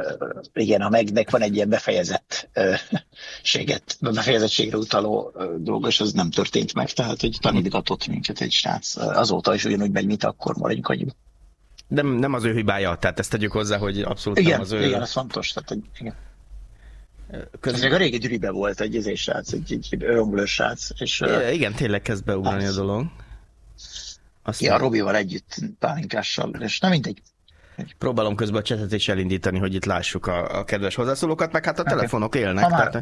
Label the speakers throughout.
Speaker 1: igen, ha meg van egy ilyen befejezettségre utaló dolog, és az nem történt meg, tehát hogy tanítgatott minket egy srác. Azóta is ugyanúgy megy, mint akkor, maradjunk annyiba.
Speaker 2: Nem az ő hibája, tehát ezt tegyük hozzá, hogy abszolút
Speaker 1: Igen,
Speaker 2: nem az ő...
Speaker 1: Igen, ez fontos. Tehát, igen. Ez még a régi Gyuribe volt egy srác, egy romlős srác. És,
Speaker 2: igen, tényleg kezd beugrani a dolog.
Speaker 1: Ja, Robival együtt, Pálinkással, és nem mindegy.
Speaker 2: Próbálom közben a csetet is elindítani, hogy itt lássuk a kedves hozzászólókat, meg hát a telefonok élnek.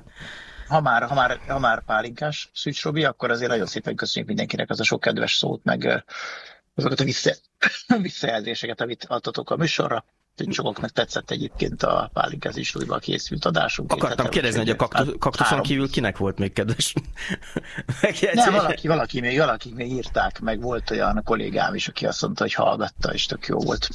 Speaker 1: Ha már Pálinkás Szűcs Robi, akkor azért nagyon szépen köszönjük mindenkinek az a sok kedves szót, meg azokat a visszajelzéseket, amit adtatok a műsorra. Sokaknak tetszett egyébként a Pálinkás Szűcs Robival készült adásunk.
Speaker 2: Akartam kérdezni, hogy a kaktuszon kívül kinek volt még kedves
Speaker 1: megjegyzés? Nem, valaki még írták, meg volt olyan kollégám is, aki azt mondta, hogy hallgatta, és tök jó volt.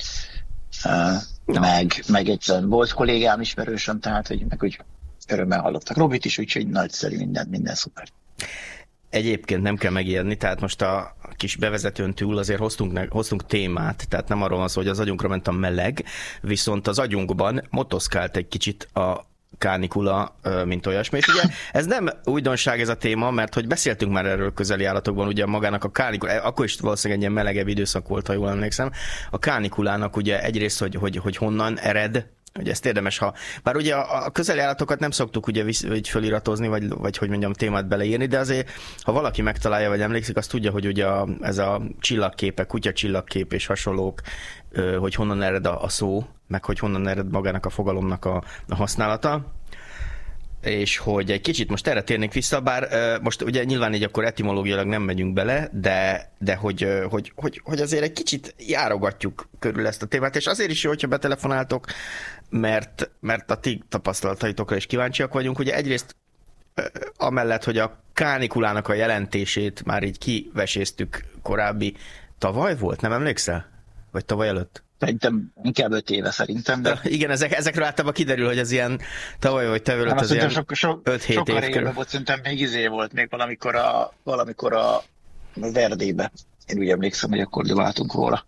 Speaker 1: Meg egyszerűen volt kollégám, ismerősöm, tehát hogy örömmel hallottak Robit is, úgyhogy nagyszerű, minden szuper.
Speaker 2: Egyébként nem kell megijedni, tehát most a kis bevezetőn túl azért hoztunk témát, tehát nem arról van szó, hogy az agyunkra ment a meleg, viszont az agyunkban motoszkált egy kicsit a kánikula, mint olyasmi. És ugye ez nem újdonság ez a téma, mert hogy beszéltünk már erről közeli állatokban, ugye magának a kánikula, akkor is valószínűleg egy ilyen melegebb időszak volt, ha jól emlékszem. A kánikulának ugye egyrészt, hogy honnan ered, ugye ezt érdemes, bár ugye a közeli állatokat nem szoktuk ugye föliratozni, vagy hogy mondjam, témát beleírni, de azért, ha valaki megtalálja, vagy emlékszik, azt tudja, hogy ugye ez a csillagképek, kutya csillagkép és hasonlók, hogy honnan ered a szó, meg hogy honnan ered magának a fogalomnak a használata. És hogy egy kicsit most erre térnék vissza, bár most ugye nyilván így akkor etimológiailag nem megyünk bele, de hogy azért egy kicsit járogatjuk körül ezt a témát, és azért is jó, hogyha betelefonáltok, mert a ti tapasztalataitokra is kíváncsiak vagyunk. Ugye egyrészt amellett, hogy a kánikulának a jelentését már így kiveséztük korábbi, tavaly volt, nem emlékszel? Vagy tavaly előtt?
Speaker 1: Szerintem inkább 5 éve szerintem. De...
Speaker 2: Igen, ezekről általában kiderül, hogy az ilyen tavaly vagy te előtt az ilyen 5-7 év körül.
Speaker 1: Volt, szerintem még volt még valamikor a Verdébe. Én úgy emlékszem, hogy akkor váltunk róla.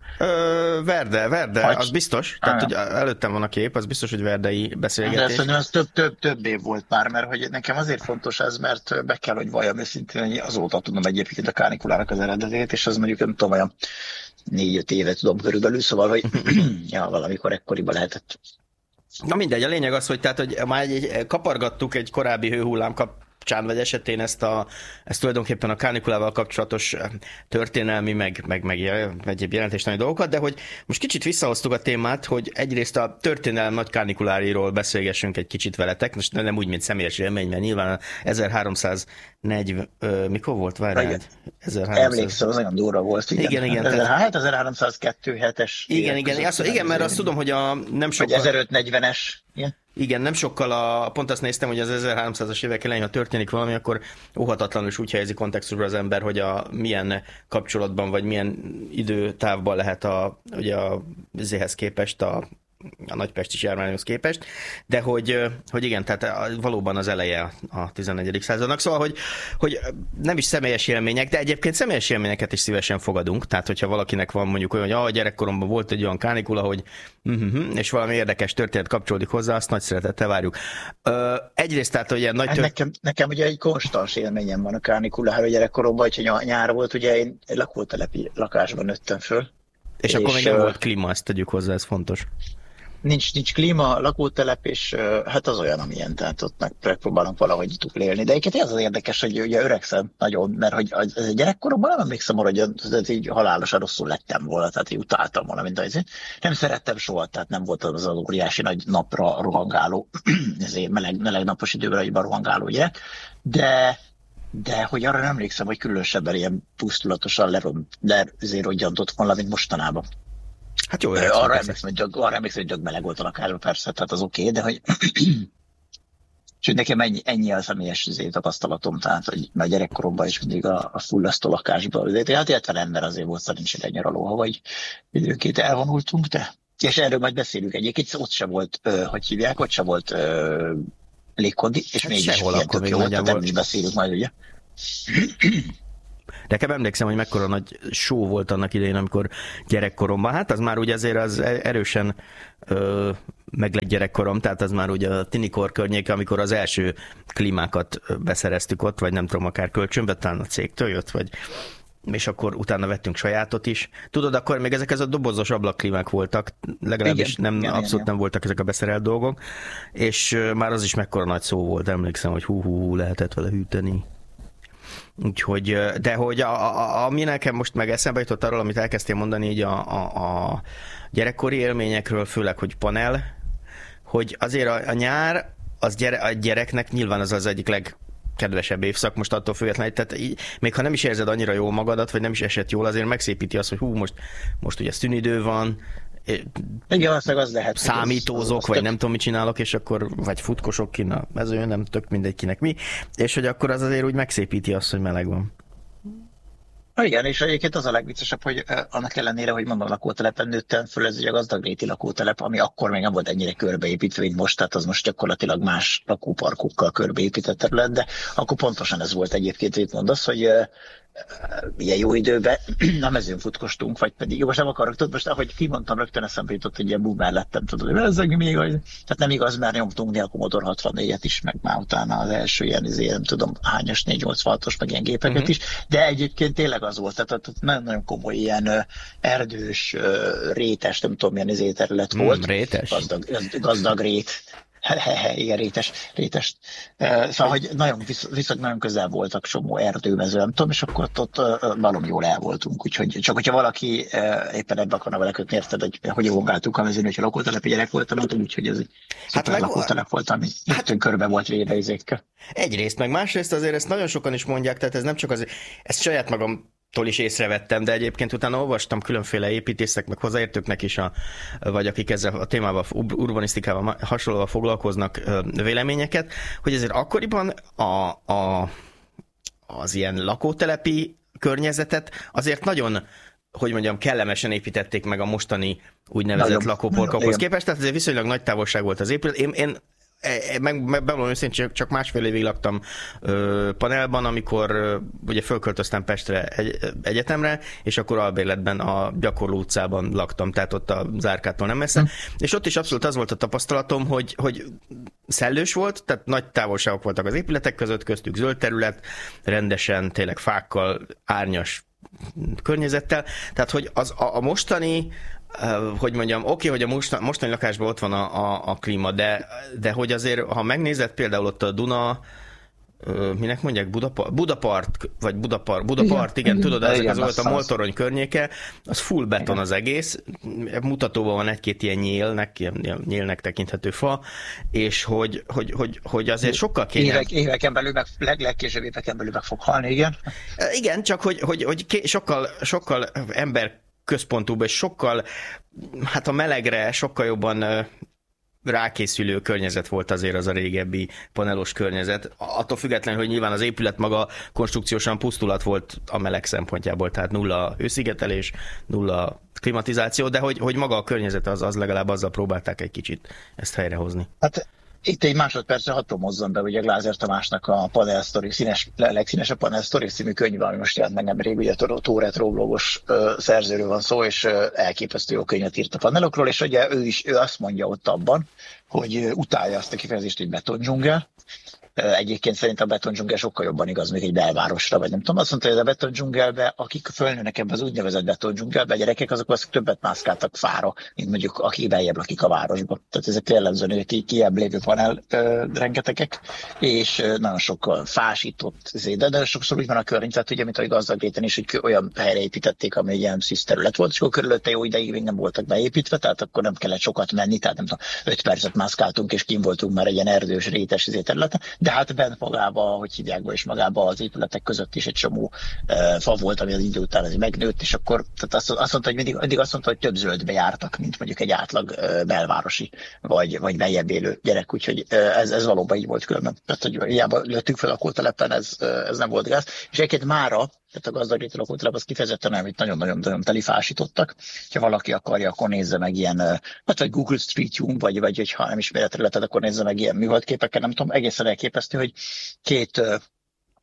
Speaker 2: Verde, az biztos. Tehát, hogy előttem van a kép, az biztos, hogy verdei beszélgetés.
Speaker 1: De szerintem ez több év volt már, mert hogy nekem azért fontos ez, mert be kell, hogy valljam őszintén, hogy azóta tudom egyébként a kánikulának az eredetét, és az mondjuk nem tudom, olyan 4-5 éve tudom körülbelül, szóval, hogy valamikor ekkoriban lehetett.
Speaker 2: Na mindegy, a lényeg az, hogy, tehát, hogy már kapargattuk egy korábbi hőhullám kapcsán, vagy esetén ezt tulajdonképpen a kánikulával kapcsolatos történelmi, meg egyéb jelentéstani dolgokat, de hogy most kicsit visszahoztuk a témát, hogy egyrészt a történelem nagy kánikuláriról beszélgessünk egy kicsit veletek, most nem úgy, mint személyes élmény, mert nyilván 1340, mikor volt? Várjál? 1300...
Speaker 1: Emlékszem, az olyan durva volt.
Speaker 2: Igen.
Speaker 1: 1302-7-es.
Speaker 2: Igen, mert azt tudom, hogy nem sokkal...
Speaker 1: Vagy 1540-es.
Speaker 2: Igen, nem sokkal pont azt néztem, hogy az 1300-as évek elején, ha történik valami, akkor óhatatlanul is úgy helyezi kontextusra az ember, hogy milyen kapcsolatban, vagy milyen időtávban lehet azért képest, a nagypesti járványhoz képest, de hogy igen, tehát valóban az eleje a 14. századnak. Szóval, hogy nem is személyes élmények, de egyébként személyes élményeket is szívesen fogadunk, tehát hogyha valakinek van mondjuk olyan, hogy gyerekkoromban volt egy olyan kánikula, hogy és valami érdekes történet kapcsolódik hozzá, azt nagy szeretettel várjuk. Egyrészt tehát, hogy ilyen nagy
Speaker 1: nekem ugye egy konstans élményem van a kánikuláról gyerekkoromban, hogyha nyár volt, ugye én egy lakótelepi lakásban nőttem föl.
Speaker 2: És akkor még nem volt klíma, ezt tegyük hozzá, ez fontos.
Speaker 1: Nincs klíma, lakótelep, és hát az olyan, amilyen, tehát ott megpróbálunk valahogy túlélni. De egyébként az érdekes, hogy ugye öregszem nagyon, mert hogy az gyerekkoromban nem emlékszem arra, hogy így halálosan rosszul lettem volna, tehát így utáltam volna, mint azért. Nem szerettem soha, tehát nem volt az óriási nagy napra rohangáló, ezért meleg napos időben egyben rohangáló gyerek, de hogy arra nem emlékszem, hogy különösebben ilyen pusztulatosan azért roggyantott volna, mint mostanában.
Speaker 2: Hát jó,
Speaker 1: arra emlékszem, hogy gyak meleg volt a lakásban, persze, tehát az oké, de hogy sőt, nekem ennyi a személyes tapasztalatom, tehát hogy már gyerekkoromban is mindig a fullasztó lakásban, hát 70 ember azért volt szerencsére nyaraló, ha vagy időnként elvonultunk, de és erről majd beszélünk egyébként, ott se volt, hogy hívják, ott se volt légkondi, és
Speaker 2: hát
Speaker 1: mégis ilyen tök jó volt, tehát is beszélünk majd, ugye?
Speaker 2: Nekem emlékszem, hogy mekkora nagy show volt annak idején, amikor gyerekkoromban. Hát az már ugye azért az erősen meg lett gyerekkorom, tehát az már ugye a tinikor környéke, amikor az első klímákat beszereztük ott, vagy nem tudom, akár kölcsönbe, talán a cégtől jött, vagy és akkor utána vettünk sajátot is. Tudod, akkor még ezek a dobozos ablakklímák voltak, legalábbis abszolút nem voltak ezek a beszerelt dolgok, és már az is mekkora nagy szó volt, emlékszem, hogy hú, lehetett vele hűteni. Úgyhogy, de hogy ami nekem most meg eszembe jutott arról, amit elkezdtél mondani így a gyerekkori élményekről, főleg, hogy panel, hogy azért a nyár, a gyereknek nyilván az egyik legkedvesebb évszak, most attól függetlenül, tehát így, még ha nem is érzed annyira jól magadat, vagy nem is esett jól, azért megszépíti azt, hogy most ugye szünidő van,
Speaker 1: igen, az lehet.
Speaker 2: Számítózok, vagy nem tudom, mit csinálok, és akkor, vagy futkosok ki a mezőn, nem tök mindegy kinek mi, és hogy akkor az azért úgy megszépíti azt, hogy meleg van.
Speaker 1: Igen, és egyébként az a legviccesebb, hogy annak ellenére, hogy mondom, lakótelepen nőttem föl, ez ugye a gazdagréti lakótelep, ami akkor még nem volt ennyire körbeépítve, mint most, tehát az most gyakorlatilag más lakóparkokkal körbeépített terület, de akkor pontosan ez volt egyébként, hogy mondasz, hogy ilyen jó időben a mezőn futkostunk, vagy pedig, most nem akarok, tudod, most ahogy kimondtam, rögtön eszembe jutott, hogy ilyen boomer lettem, tudod, hogy ez még, tehát nem igaz, mert nyomtunk mi a Commodore 64-et is, meg már utána az első ilyen, nem tudom, hányas 486-os, meg ilyen gépeket is, de egyébként tényleg az volt, tehát nagyon komoly ilyen erdős, rétes, nem tudom, milyen terület volt.
Speaker 2: Rétes?
Speaker 1: Gazdag rét. Igen, rétes. Szóval, hogy viszont nagyon közel voltak csomó erdőmező, nem tudom, és akkor ott valami jól el voltunk. Úgyhogy csak hogyha valaki éppen ebbe akarna vele kötni, érted, hogy jogáltunk a mezőn, hogyha lakótelepi gyerek voltam, úgyhogy ez egy szuper lakótelep volt, ami körbe volt véve izékkel.
Speaker 2: Egyrészt, meg másrészt azért ezt nagyon sokan is mondják, tehát ez nem csak az, ezt saját magam is észrevettem, de egyébként utána olvastam különféle építészek, meg hozzáértőknek is, vagy akik ezzel a témával, urbanisztikával hasonlóan foglalkoznak véleményeket, hogy ezért akkoriban az ilyen lakótelepi környezetet azért nagyon, hogy mondjam, kellemesen építették meg a mostani úgynevezett lakóparkokhoz képest, tehát ezért viszonylag nagy távolság volt az épület. Én bevallom őszintén, csak másfél évig laktam panelban, amikor ugye fölköltöztem Pestre egyetemre, és akkor albérletben a Gyakorló utcában laktam, tehát ott a Zárkától nem messze, és ott is abszolút az volt a tapasztalatom, hogy szellős volt, tehát nagy távolságok voltak az épületek között, köztük zöld terület, rendesen, tényleg fákkal, árnyas környezettel, tehát hogy a mostani, hogy mondjam, oké, hogy a mostani lakásban ott van a klíma, de hogy azért, ha megnézed például ott a Duna, minek mondják, Budapart, vagy Budapart, igen, tudod, ezek volt a Moltorony környéke, az full beton az egész, mutatóban van egy-két ilyen nyílnek tekinthető fa, és hogy azért sokkal kényelmes.
Speaker 1: Éveken belül, legkésőbb éveken belül meg fog halni, igen.
Speaker 2: Igen, csak hogy sokkal ember központúban, és sokkal, hát a melegre sokkal jobban rákészülő környezet volt azért az a régebbi panelos környezet. Attól függetlenül, hogy nyilván az épület maga konstrukciósan pusztulat volt a meleg szempontjából, tehát nulla hőszigetelés, nulla klimatizáció, de hogy maga a környezet az legalább azzal próbálták egy kicsit ezt helyrehozni.
Speaker 1: Hát itt egy másodpercre hadd promozzam be, ugye Glázer Tamásnak a Panel Story, legszínesebb Panel Story című könyve, ami most jelent meg nemrég, ugye Tóretro blogos szerzőről van szó, és elképesztő jó könyvet írt a panelokról, és ugye ő azt mondja ott abban, hogy utálja azt a kifejezést, hogy betondzsungel. Egyébként szerintem a betondzsungel sokkal jobban igaz még egy belvárosra, vagy nem tudom. Azt mondta, hogy a betondzsungelbe, akik fölnőnek ebbe az úgynevezett betondzsungelbe, a gyerekek, azok többet mászkáltak fára, mint mondjuk akik beljebb lakik a városba. Tehát ezek jellemzően kijebb lévő panel rengetegek, és nagyon sok fásított, de sokszor úgy van a környezet, ugye, mint a Gazdagréten is, hogy olyan helyre építették, ami egy ilyen szűz terület volt, és akkor körülötte jó ideig még nem voltak beépítve, tehát akkor nem kellett sokat menni, tehát nem tudom, 5 percet mászkáltunk, és kim voltunk már egy ilyen erdős, rétes területen. De hát bent magában, hogy hívják be, és magában az épületek között is egy csomó fa volt, ami az idő után ez megnőtt, és akkor tehát azt mondta, hogy mindig azt mondta, hogy több zöldbe jártak, mint mondjuk egy átlag belvárosi, vagy beljebb élő gyerek, úgyhogy ez valóban így volt különben. Tehát, hogy hiába lőttük fel a lakótelepen, ez nem volt gáz. És egyébként mára, tehát a Gazdagréti lakótelep az kifejezetten amit nagyon-nagyon telifásítottak. Ha valaki akarja, akkor nézze meg ilyen, hát vagy Google Street View, vagy ha nem ismeri a területet, akkor nézze meg ilyen műholdképeken, nem tudom, egészen elképesztő, hogy két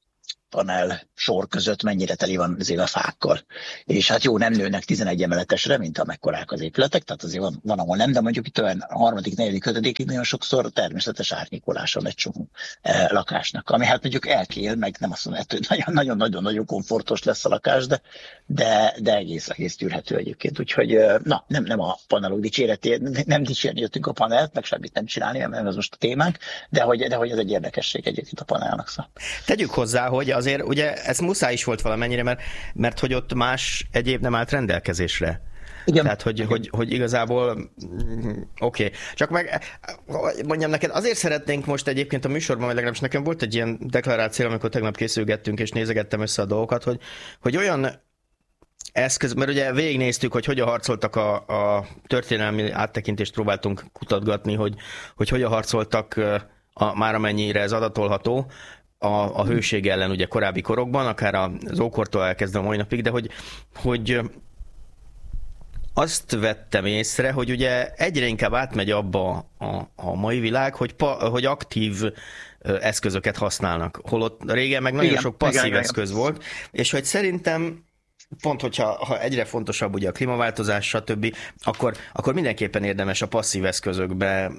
Speaker 1: panel sor között mennyire teli van azért a fákkal. És hát jó, nem nőnek 11 emeletesre, mint amekkorák az épületek, tehát azért van ahol nem, de mondjuk itt olyan a harmadik, negyedik, ötödikig nagyon sokszor természetes árnyékolása egy csomó lakásnak, ami hát mondjuk elkél, meg nem azt mondom, hogy nagyon-nagyon komfortos lesz a lakás, de egész tűrhető egyébként. Úgyhogy na, nem a panelok dicséretét, nem dicsérni jöttünk a panelt, meg semmit nem csinálni, nem ez most a témánk, de hogy ez egy érdekesség egyébként a panelnak. Szóval.
Speaker 2: Tegyük hozzá, hogy azért ugye ez muszáj is volt valamennyire, mert hogy ott más egyéb nem állt rendelkezésre. Igen. Tehát, hogy igazából oké. Csak meg mondjam neked, azért szeretnénk most egyébként a műsorban, vagy legalábbis nekem volt egy ilyen deklaráció, amikor tegnap készülgettünk, és nézegettem össze a dolgokat, hogy olyan eszköz, mert ugye végignéztük, hogy hogyan harcoltak a történelmi áttekintést próbáltunk kutatgatni, hogy hogyan harcoltak már amennyire ez adatolható a hőség ellen ugye korábbi korokban, akár az ókortól elkezdve a mai napig, de hogy azt vettem észre, hogy ugye egyre inkább átmegy abba a mai világ, hogy aktív eszközöket használnak, holott régen meg nagyon sok passzív eszköz volt, és hogy szerintem pont, hogyha egyre fontosabb ugye a klímaváltozás, stb., akkor mindenképpen érdemes a passzív eszközökbe,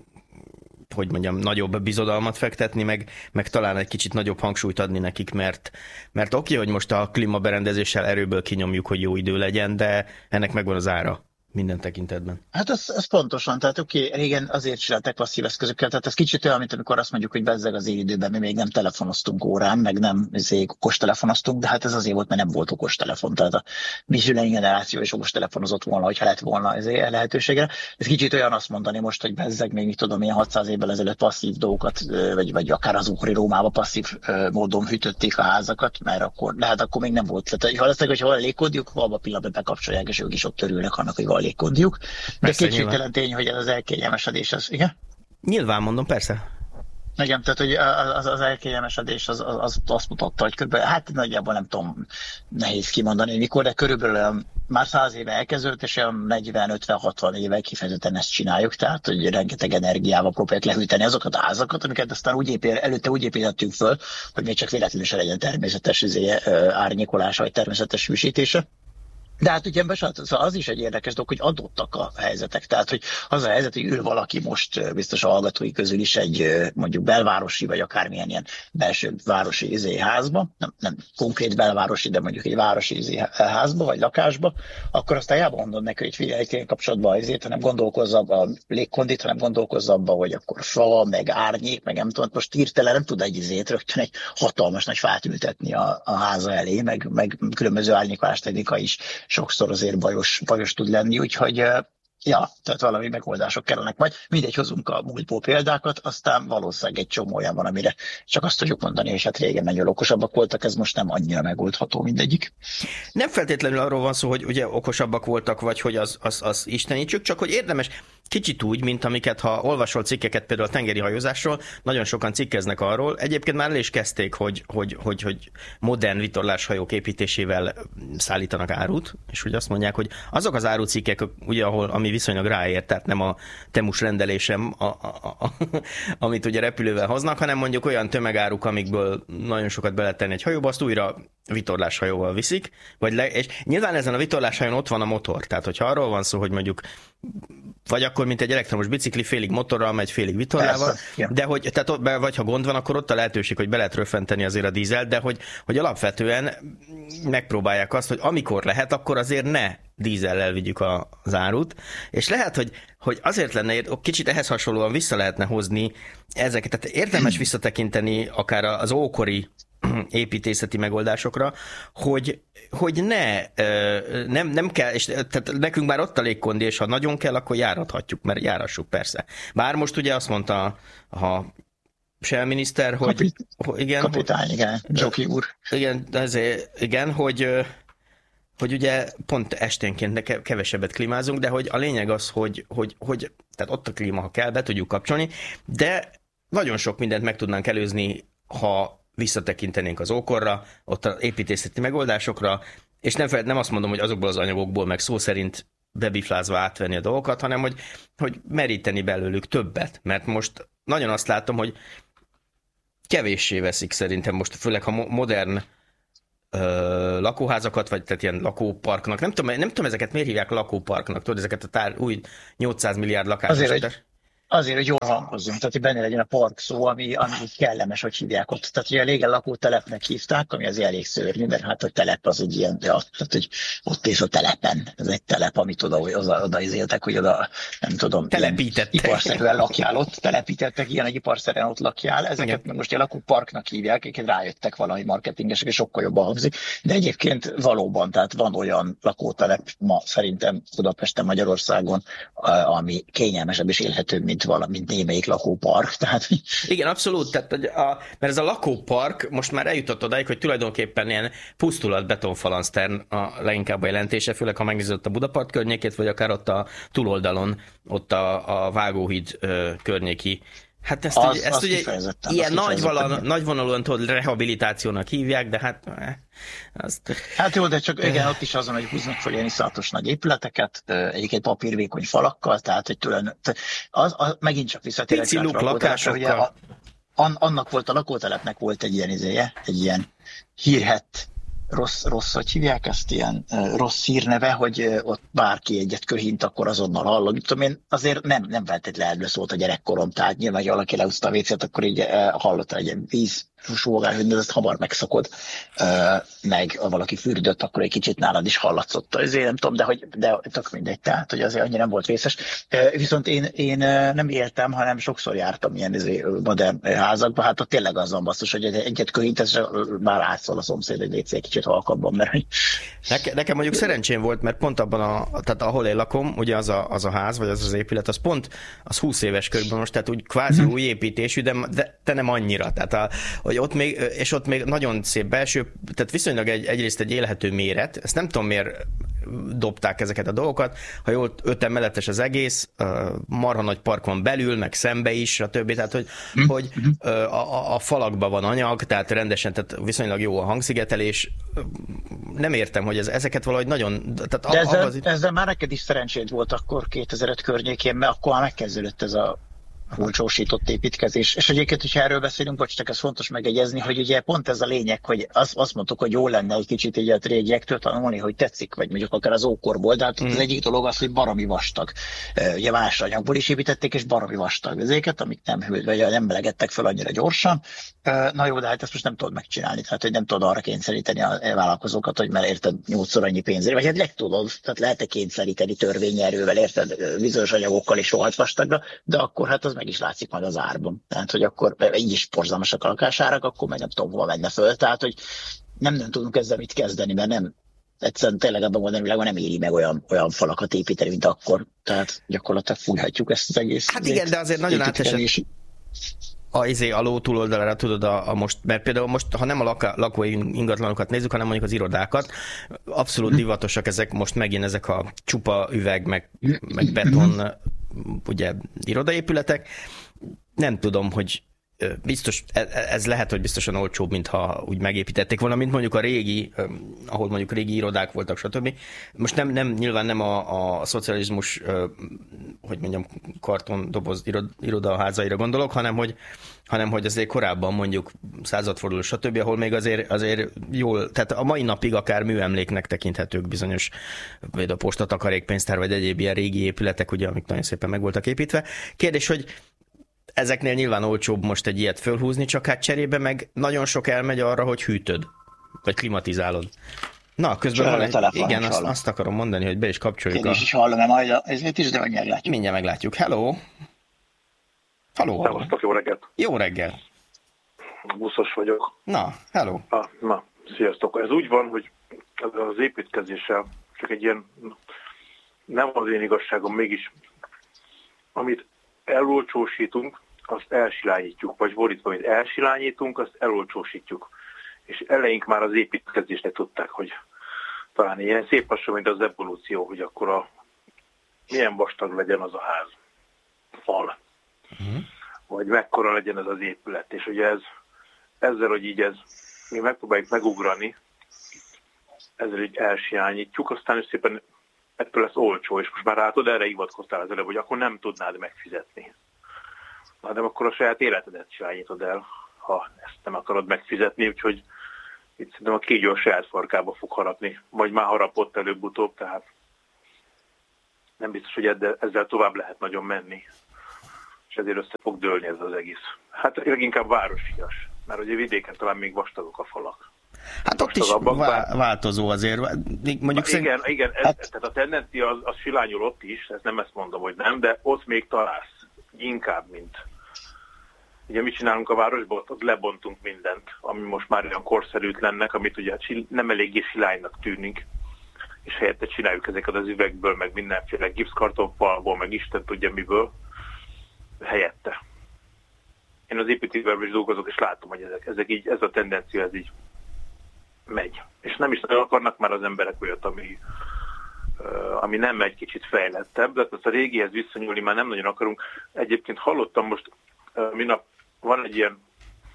Speaker 2: hogy mondjam, nagyobb bizodalmat fektetni, meg talán egy kicsit nagyobb hangsúlyt adni nekik, mert oké, hogy most a klímaberendezéssel erőből kinyomjuk, hogy jó idő legyen, de ennek megvan az ára minden tekintetben.
Speaker 1: Hát ez pontosan, tehát régen azért csinálták passzív eszközökkel, tehát ez kicsit olyan, mint amikor azt mondjuk, hogy bezzeg az én időben, mi még nem telefonoztunk órán, meg nem okostelefonoztunk, de hát ez azért volt, mert nem volt okostelefon, tehát a mi szüleink generáció is okostelefonozott volna, hogyha lett volna ez lehetőségre. Ez kicsit olyan azt mondani most, hogy bezzeg még, mit tudom, ilyen 600 évvel ezelőtt passzív dolgokat, vagy akár az ókori Rómában passzív módon hűtötték a házakat, mert akkor még nem volt. Tehát valószínűleg, hogyha van légkódjuk, abban a pillanatban bekapcsolják, és ők is ott örülnek annak, hogy légkondjuk. De kétségtelen tény, hogy ez az elkényelmesedés, az, igen?
Speaker 2: Nyilván mondom, persze.
Speaker 1: Igen, tehát hogy az elkényelmesedés az azt mutatta, hogy körülbelül, hát nagyjából nem tudom, nehéz kimondani mikor, de körülbelül már 100 éve elkezdődött, és olyan 40-50-60 éve kifejezetten ezt csináljuk, tehát hogy rengeteg energiával próbálják lehűteni azokat a házakat, amiket aztán előtte úgy építettünk föl, hogy még csak véletlenül se legyen természetes árnyékolása, vagy természetes hűsítése. De hát ugye az is egy érdekes dolog, hogy adottak a helyzetek. Tehát, hogy az a helyzet, hogy ül valaki most biztos a hallgatói közül is egy mondjuk belvárosi, vagy akármilyen ilyen belső városi házba, nem konkrét belvárosi, de mondjuk egy városi házba, vagy lakásba, akkor aztán hiába mondod neki, hogy figyelj, ilyen kapcsolatban azért, hanem gondolkozz abba a légkondit, hanem gondolkozz abba, hogy akkor fa, meg árnyék, meg nem tudom, most hirtelen nem tud rögtön egy hatalmas nagy fát ültetni a háza elé, meg különböző árnyékolás technika is sokszor azért bajos tud lenni, úgyhogy tehát valami megoldások kellenek majd. Mindegy, hozunk a múltból példákat, aztán valószínűleg egy csomó olyan van, amire csak azt tudjuk mondani, hogy hát régen nagyon okosabbak voltak, ez most nem annyira megoldható mindegyik.
Speaker 2: Nem feltétlenül arról van szó, hogy ugye okosabbak voltak, vagy hogy az istenítsük, csak hogy érdemes kicsit úgy, mint amiket, ha olvasol cikkeket például a tengeri hajózásról, nagyon sokan cikkeznek arról. Egyébként már el is kezdték, hogy modern vitorláshajók építésével szállítanak árut, és úgy azt mondják, hogy azok az árucikkek, ugye, ami viszonylag ráér, tehát nem a temus rendelésem, amit ugye repülővel hoznak, hanem mondjuk olyan tömegáruk, amikből nagyon sokat be lehet tenni egy hajóba, azt újra vitorláshajóval viszik, és nyilván ezen a vitorláshajón ott van a motor, tehát hogyha arról van szó, hogy mondjuk vagy akkor, mint egy elektromos bicikli, félig motorral megy, félig vitorlával, de hogy, tehát vagy ha gond van, akkor ott a lehetőség, hogy be lehet röffenteni azért a dízelt, de hogy alapvetően megpróbálják azt, hogy amikor lehet, akkor azért ne dízellel vigyük az árut, és lehet, hogy azért lenne, kicsit ehhez hasonlóan vissza lehetne hozni ezeket, tehát érdemes visszatekinteni akár az ókori építészeti megoldásokra, hogy nem kell, és tehát nekünk már ott a légkondi, és ha nagyon kell, akkor járathatjuk, mert járassuk persze. Bár most ugye azt mondta a Shell miniszter, hogy igen,
Speaker 1: kapitány, igen, Zsoki úr.
Speaker 2: Igen, hogy ugye pont esténként kevesebbet klímázunk, de hogy a lényeg az, hogy tehát ott a klíma, ha kell, be tudjuk kapcsolni, de nagyon sok mindent meg tudnánk előzni, ha visszatekintenénk az ókorra, ott az építészeti megoldásokra, és nem azt mondom, hogy azokból az anyagokból meg szó szerint bebiflázva átvenni a dolgokat, hanem hogy meríteni belőlük többet, mert most nagyon azt látom, hogy Kevéssé veszik szerintem most, főleg ha modern lakóházakat, vagy tehát ilyen lakóparknak. Nem tudom ezeket miért hívják lakóparknak, tudod, ezeket a új 800 milliárd lakásos.
Speaker 1: Azért, hogy jól hangozzunk, tehát hogy benne legyen a park szó, ami kellemes, hogy hívják ott. Tehát ugye a régen lakótelepnek hívták, ami az elég szörnyű, mert hát a telep az egy ilyen, ja, tehát hogy ott és a telepen, ez egy telep, amit oda izéltek, hogy oda, nem tudom, iparszerűen lakjál ott, telepítettek, ilyen egy iparszerűen ott lakjál. Ezeket meg most a lakóparknak hívják, akiket rájöttek valami marketingesek, és sokkal jobban hangzik. De egyébként valóban, tehát van olyan lakótelep ma szerintem Budapesten, Magyarországon, ami kényelmesebb és élhetőbb, mint némelyik lakópark. Tehát...
Speaker 2: Igen, abszolút, tehát, mert ez a lakópark most már eljutott odáig, hogy tulajdonképpen ilyen pusztulat betonfalansztern a leginkább a jelentése, főleg ha megnézett a Budapart környékét, vagy akár ott a túloldalon, ott a Vágóhíd környéki. Hát ezt ugye ilyen nagyvonalúan tudod, rehabilitációnak hívják, de hát...
Speaker 1: Hát jó, de csak igen, ott is azon, hogy húznak fel ilyen iszonyatos nagy épületeket, egyébként papírvékony falakkal, tehát hogy megint csak visszatérek.
Speaker 2: Pici lakásokkal.
Speaker 1: Annak volt, a lakótelepnek volt egy ilyen izéje, egy ilyen hírhett, rossz, hogy hívják ezt, ilyen rossz hírneve, hogy ott bárki egyet köhint, akkor azonnal hallom. Tudom én, azért nem feltétlenül erről szólt a gyerekkorom, tehát nyilván, hogy valaki leúszta a vécét, akkor így hallotta egy víz sóvogás, hogy ezt hamar megszakod, meg valaki fürdött, akkor egy kicsit nálad is hallatszott. Azért nem tudom, de tök mindegy, tehát, hogy azért annyira nem volt vészes. Viszont én nem éltem, hanem sokszor jártam ilyen modern házakba, hát ott tényleg az van basszus, hogy egyet köhintesz, már átszól a szomszéd, hogy légy egy kicsit halkabban, mert...
Speaker 2: Nekem mondjuk szerencsém volt, mert pont abban tehát ahol én lakom, ugye az a ház, vagy az épület, az 20 éves körülbelül most, tehát úgy kvázi új építésű, de nem annyira. Tehát hogy ott még nagyon szép belső, tehát viszonylag egyrészt egy élhető méret, ezt nem tudom miért dobták ezeket a dolgokat, ha jól 5 emeletes az egész, marha nagy park van belül, meg szembe is, a többi, tehát hogy a falakban van anyag, tehát rendesen, tehát viszonylag jó a hangszigetelés, nem értem, hogy ezeket valahogy nagyon... Tehát
Speaker 1: de ezzel már neked is szerencséd volt akkor 2005 környékén, mert akkor már megkezdődött ez a olcsósított építkezés. És egyébként, hogyha erről beszélünk, bocs, csak ez fontos megegyezni, hogy ugye pont ez a lényeg, hogy azt mondtuk, hogy jó lenne egy kicsit így a régiektől tanulni, hogy tetszik, vagy mondjuk akár az ókorból, de hát az egyik dolog az, hogy baromi vastag. Ugye más anyagból is építették, és baromi vastag ezeket, amik nem hűlt, vagy nem melegedtek fel annyira gyorsan. Na jó, de hát ezt most nem tudod megcsinálni, tehát hogy nem tudod arra kényszeríteni a vállalkozókat, hogy már érted 8-szor annyi pénzért, vagy hát legtudod, tehát lehet kényszeríteni törvényerővel, érted, bizonyos anyagokkal is rohadt vastagra, de akkor hát az meg is látszik majd az árban. Tehát, hogy akkor így is borzalmasak a lakásárak, akkor meg nem tudom, hova menne föl. Tehát, hogy nem tudunk ezzel mit kezdeni, mert nem, egyszerűen tényleg abban modern világban nem éri meg olyan falakat építeni, mint akkor. Tehát gyakorlatilag fújhatjuk ezt az egész.
Speaker 2: Hát igen, de azért nagyon átesett a ló túloldalára, tudod, most, mert például most, ha nem a lakói ingatlanokat nézzük, hanem mondjuk az irodákat, abszolút divatosak ezek most megint ezek a csupa üveg, meg beton, ugye irodaépületek. Nem tudom, hogy biztos, ez lehet, hogy biztosan olcsóbb, mintha úgy megépítették volna, mint mondjuk a régi, ahol mondjuk régi irodák voltak, stb. Most nyilván nem a szocializmus, hogy mondjam, kartondoboz irodaházaira gondolok, hanem hogy azért korábban mondjuk századforduló, stb., ahol még azért jól, tehát a mai napig akár műemléknek tekinthetők bizonyos, vagy a postatakarékpénztár, vagy egyéb ilyen régi épületek, ugye, amik nagyon szépen meg voltak építve. Kérdés, hogy ezeknél nyilván olcsóbb most egy ilyet fölhúzni, csak hát cserébe meg nagyon sok elmegy arra, hogy hűtöd, vagy klimatizálod. Na, közben van igen, azt akarom mondani, hogy be is kapcsoljuk.
Speaker 1: Én is hallom, mert majd ezért is, de mindjárt meglátjuk.
Speaker 2: Mindjárt meglátjuk. Hello! Halló!
Speaker 3: Szevasztok, jó reggelt!
Speaker 2: Jó reggel!
Speaker 3: Buszos vagyok.
Speaker 2: Na, hello!
Speaker 3: Na, sziasztok! Ez úgy van, hogy az építkezéssel csak egy ilyen, nem az én igazságom, mégis amit elolcsósítunk, azt elsilányítjuk, vagy fordítva, amit elsilányítunk, azt elolcsósítjuk. És eleink már az építkezésre tudták, hogy talán ilyen szép lassan, mint az evolúció, hogy akkor milyen vastag legyen az a ház, fal, vagy mekkora legyen ez az épület. És ugye ezzel, hogy így mi megpróbáljuk megugrani, ezzel így elsilányítjuk, aztán szépen ettől lesz olcsó, és most már látod, erre hivatkoztál az előbb, hogy akkor nem tudnád megfizetni. Na, de akkor a saját életedet silányítod el, ha ezt nem akarod megfizetni, úgyhogy itt szerintem a kígyó a saját farkába fog harapni, vagy már harapott előbb-utóbb, tehát nem biztos, hogy ezzel tovább lehet nagyon menni, és ezért össze fog dőlni ez az egész. Hát leginkább városias, mert ugye vidéken talán még vastagok a falak.
Speaker 2: Hát ott is változó azért. Mondjuk
Speaker 3: igen, tehát a tendencia az silányul ott is, ezt nem ezt mondom, hogy nem, de ott még találsz inkább, mint... Ugye mit csinálunk a városban, ott lebontunk mindent, ami most már olyan korszerűtlennek, amit ugye nem eléggé silánynak tűnik, és helyette csináljuk ezeket az üvegből, meg mindenféle gipszkartonfalból, meg Isten tudja miből, helyette. Én az építőiparban is dolgozok, és látom, hogy ezek így, ez a tendencia, ez így megy. És nem is nagyon akarnak már az emberek olyat, ami nem egy kicsit fejlettebb, de azt a régihez visszanyúlni már nem nagyon akarunk. Egyébként hallottam most, minap van egy ilyen,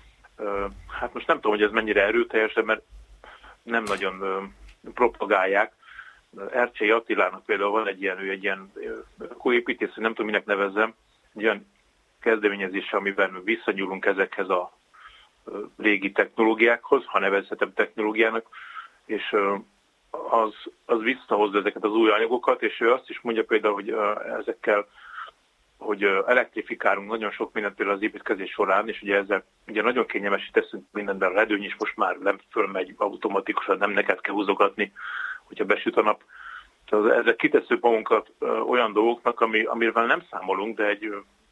Speaker 3: hát most nem tudom, hogy ez mennyire erőteljes, mert nem nagyon propagálják. Ercsei Attilának például van egy ilyen építész, nem tudom, minek nevezzem, egy olyan kezdeményezése, amiben visszanyúlunk ezekhez a régi technológiákhoz, ha nevezhetem technológiának, és az visszahozza ezeket az új anyagokat, és ő azt is mondja például, hogy ezekkel, hogy elektrifikálunk nagyon sok mindent például az építkezés során, és ugye ezzel ugye nagyon kényelmesít teszünk mindenben, a ledőny is most már nem fölmegy automatikusan, nem neked kell húzogatni, hogyha besüt a nap. Tehát ezzel kitesszük magunkat olyan dolgoknak, amivel nem számolunk, de egy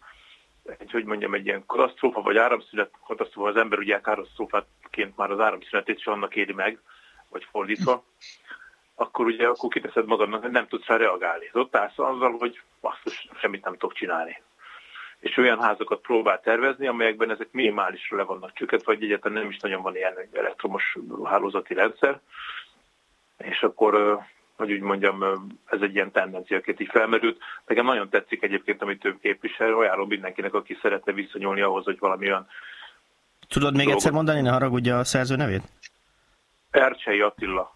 Speaker 3: ilyen katasztrófa, vagy áramszünet katasztrófa, az ember ugye katasztrófaként már az áramszünetét is annak éri meg, vagy fordítva, akkor kiteszed magadnak, hogy nem tudsz rá reagálni. Ott állsz azzal, hogy basszus, semmit nem tudok csinálni. És olyan házakat próbál tervezni, amelyekben ezek minimálisra le vannak csökkentve, vagy egyáltalán nem is nagyon van ilyen elektromos hálózati rendszer. És akkor, hogy úgy mondjam, ez egy ilyen tendencia, aki így felmerült. Nekem nagyon tetszik egyébként, amit ő képvisel, ajánlom mindenkinek, aki szeretne visszanyúlni ahhoz, hogy valami olyan...
Speaker 2: Tudod még egyszer mondani, ne haragudja a szerző nevét?
Speaker 3: Ercsei Attila.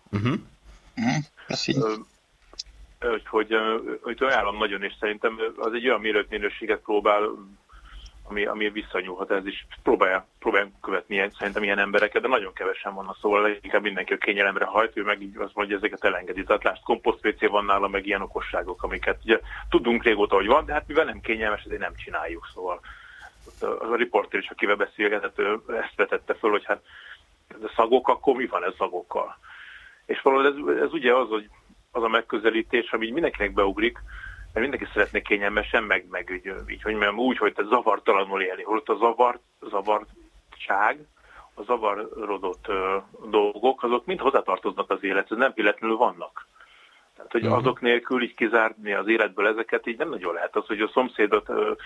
Speaker 3: Hogy ajánlom nagyon, és szerintem az egy olyan minőséget próbál, ami visszanyúlhat, ez is próbálja követni szerintem ilyen embereket, de nagyon kevesen vannak, szóval inkább mindenki a kényelemre hajt, ő meg így azt mondja, hogy ezeket elengedi. Tehát lásd, komposzt-WC van nála, meg ilyen okosságok, amiket ugye tudunk régóta, hogy van, de hát mivel nem kényelmes, ezért nem csináljuk, szóval az a riporter is, akivel beszélgetett, ezt vetette föl, hogy hát de szagok, akkor mi van ez szagokkal? És valahogy ez ugye az a megközelítés, ami így mindenkinek beugrik, mert mindenki szeretne kényelmesen, meg így, hogy mondjam, úgy, hogy te zavartalanul élni. Holott a zavartság, a zavarodott dolgok, azok mind hozzátartoznak az élethez, nem véletlenül vannak. Tehát, hogy azok nélkül így kizárni az életből ezeket, így nem nagyon lehet. Az, hogy a szomszédot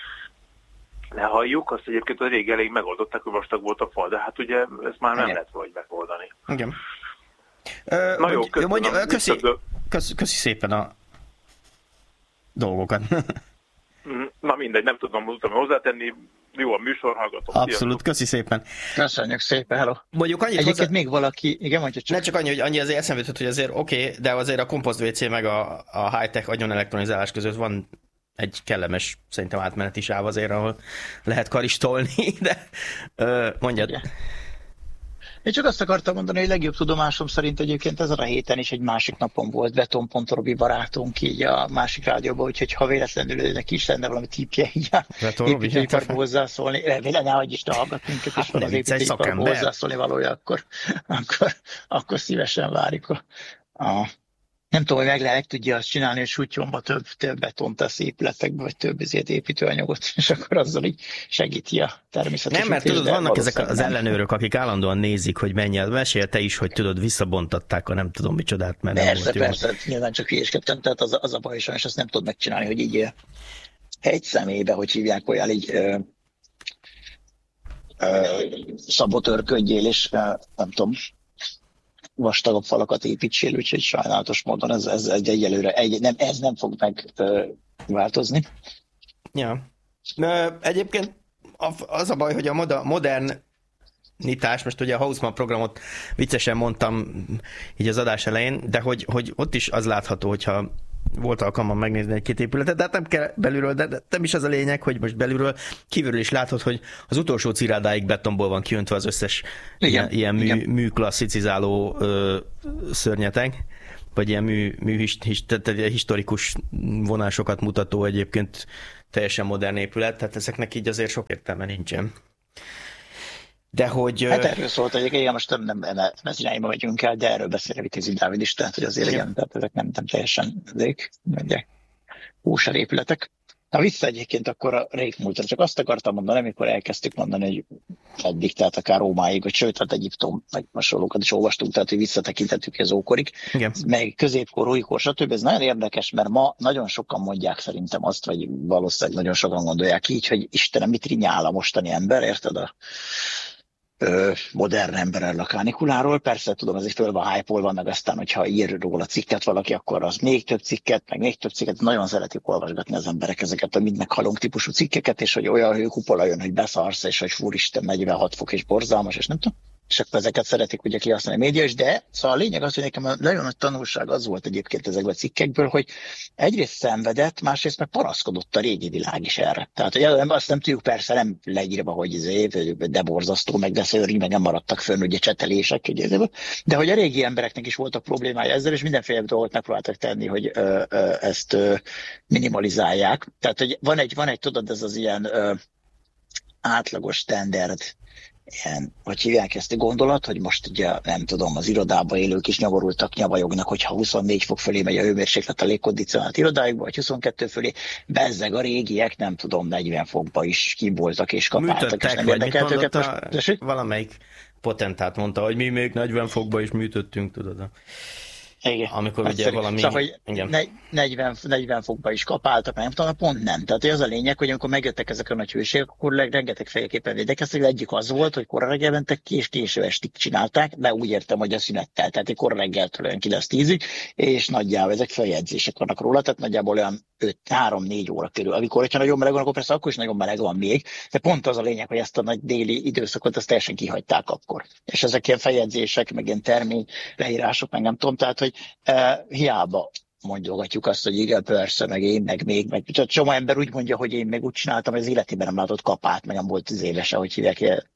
Speaker 3: lehalljuk, azt egyébként a rég elég megoldották, hogy vastag volt a fal, de hát ugye ezt már nem lehet valahogy megoldani.
Speaker 2: Igen.
Speaker 3: Na jó, köszönöm.
Speaker 2: Köszi szépen a dolgokat.
Speaker 3: Na mindegy, nem tudom hozzátenni. Jó a műsor, hallgatom.
Speaker 2: Abszolút, köszi szépen.
Speaker 1: Köszönjük szépen, hello.
Speaker 2: Mondjuk annyit
Speaker 1: egyébként még valaki, igen, mondja csak.
Speaker 2: Ne csak annyi, hogy annyi azért eszembe jutott, hogy azért oké, de azért a komposzt WC meg a high-tech agyon elektronizálás között van egy kellemes, szerintem átmeneti sáv azért, ahol lehet karistolni, de mondjad. Igen.
Speaker 1: Én csak azt akartam mondani, hogy legjobb tudomásom szerint egyébként ezen a héten is egy másik napon volt Beton.Robi barátunk így a másik rádióban, úgyhogy ha véletlenül neki is lenne valami tippje így a építőiparba hozzászólni, remélem, nehogy is te hallgat minket, és van az építőiparba hozzászólni valója, akkor szívesen várjuk nem tudom, hogy meg tudja azt csinálni, hogy sutyomba több betont tesz épületekbe, vagy több építőanyagot, és akkor azzal így segíti a természetes.
Speaker 2: Nem, mert tudod, vannak ezek az ellenőrök, akik állandóan nézik, hogy mennyi. Mesélte is, hogy tudod, visszabontatták a nem tudom micsodát, mert
Speaker 1: persze, nyilván csak hülyéskedtem, tehát az a baj, és ezt nem tudod megcsinálni, hogy így egy személybe, hogy hívják, olyan így szabotőrködjél, és nem tudom, vastagabb falakat építsél, úgyhogy sajnálatos módon ez egyelőre ez nem fog megváltozni.
Speaker 2: Ja. Egyébként az a baj, hogy a modernitás, most ugye a Hausmann programot viccesen mondtam így az adás elején, de hogy ott is az látható, hogyha volt alkalmam megnézni egy-két épületet, de hát nem kell belülről, de nem is az a lényeg, hogy most belülről, kívülről is látod, hogy az utolsó cirádáig betonból van kiöntve az összes ilyen műklasszicizáló szörnyeteg, vagy ilyen historikus vonásokat mutató egyébként teljesen modern épület, tehát ezeknek így azért sok értelme nincsen. De hogy...
Speaker 1: Hát erről szólt egyébként, igen, most nem ez irányba megyünk el, de erről beszél Vitézi Dávid is, tehát hogy azért igen, tehát ezek nem teljesen húsár épületek. Na vissza egyébként akkor a régmúltra, csak azt akartam mondani, amikor elkezdtük mondani, hogy eddig, tehát akár Rómáig, vagy sőt, tehát Egyiptom, meg hasonlókat is olvastunk, tehát hogy visszatekintettük az ókorig, meg középkor, újkor, stb. Ez nagyon érdekes, mert ma nagyon sokan mondják szerintem azt, vagy valószínűleg nagyon sokan gondolják így, hogy Istenem, mit rinyál a mostani ember, érted a modern ember erről a kánikuláról. Persze tudom, ez egy föl van hype-olva, meg aztán, hogyha ír róla cikket valaki, akkor az még több cikket, meg még több cikket. Nagyon szeretik olvasgatni az emberek ezeket a mindnek halunk típusú cikkeket, és hogy olyan hőkupola jön, hogy beszarsz, és hogy fúristen 46 fok és borzalmas, és nem tudom. És akkor ezeket szeretik ugye kihasználni a média is, de szóval a lényeg az, hogy nekem a nagyon nagy tanulság az volt egyébként ezekből a cikkekből, hogy egyrészt szenvedett, másrészt meg panaszkodott a régi világ is erre. Tehát hogy azt nem tudjuk persze nem leírva, hogy de borzasztó, meg de szörnyű, meg nem maradtak fönn ugye csetelések, de hogy a régi embereknek is voltak problémája ezzel, és mindenféle dolgot megpróbáltak tenni, hogy ezt minimalizálják. Tehát hogy van egy tudod, ez az ilyen átlagos standard, ilyen, hogy hívják ezt a gondolat, hogy most ugye nem tudom, az irodában élők is nyomorultak, nyavajognak, hogyha 24 fok fölé megy a hőmérséklet a légkondicionált irodájukba, vagy 22 fölé, bezzeg a régiek, nem tudom, 40 fokba is kim voltak és kapáltak, és nem érdekelt őket. Most...
Speaker 2: Valamelyik potentát mondta, hogy mi még 40 fokba is műtöttünk, tudod.
Speaker 1: Igen.
Speaker 2: Amikor ugye valami...
Speaker 1: Szóval, hogy 40 fokba is kapáltak, nem tudom, pont nem. Tehát az a lényeg, hogy amikor megjöttek ezek a nagy hőségek, akkor rengeteg fejeképpen védekeztek, de egyik az volt, hogy korra reggel mentek ki, és késő estig csinálták, de úgy értem, hogy a szünettel. Tehát egy korra reggeltől olyan 9-10-ig, és nagyjából ezek feljegyzések vannak róla, tehát nagyjából olyan 3-4 óra körül. Amikor, hogyha nagyon meleg van, akkor persze akkor is nagyon meleg van még, de pont az a lényeg, hogy ezt a nagy déli időszakot azt teljesen kihagyták akkor. És ezek ilyen feljegyzések, meg ilyen termény leírások, meg nem tudom, tehát hogy hiába mondjogatjuk azt, hogy igen, persze, meg én, meg még, meg csomó ember úgy mondja, hogy én meg úgy csináltam, hogy az életében nem látott kapát, meg nem volt 10 évese, hogy hívják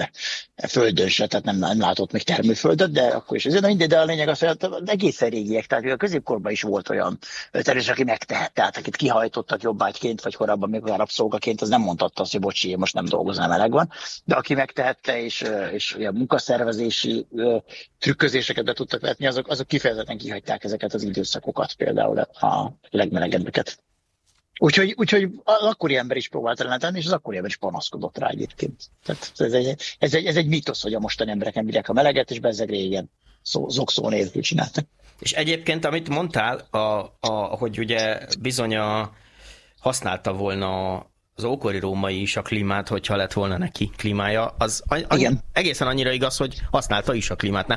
Speaker 1: földön se, tehát nem látott még termőföldöt, de akkor is. De a lényeg az, hogy egészen régiek, tehát a középkorban is volt olyan terület, aki megtehet, tehát akit kihajtottak jobbágyként, vagy korábban még a rabszolgaként, az nem mondhatta azt, hogy bocsi, én most nem dolgozom, meleg van, de aki megtehette, és olyan munkaszervezési trükközéseket be tudtak vetni, azok kifejezetten kihagyták ezeket az időszakokat, például a legmelegebbeket. Úgyhogy az akkori ember is próbált ellene tenni, és az akkori ember is panaszkodott rá egyébként. Tehát ez egy mítosz, hogy a mostani emberek nem bírják a meleget, és bezzeg régen zokszó nélkül csináltak.
Speaker 2: És egyébként, amit mondtál, hogy ugye bizony használta volna az ókori római is a klímát, hogyha lett volna neki klímája, az egészen annyira igaz, hogy használta is a klímát.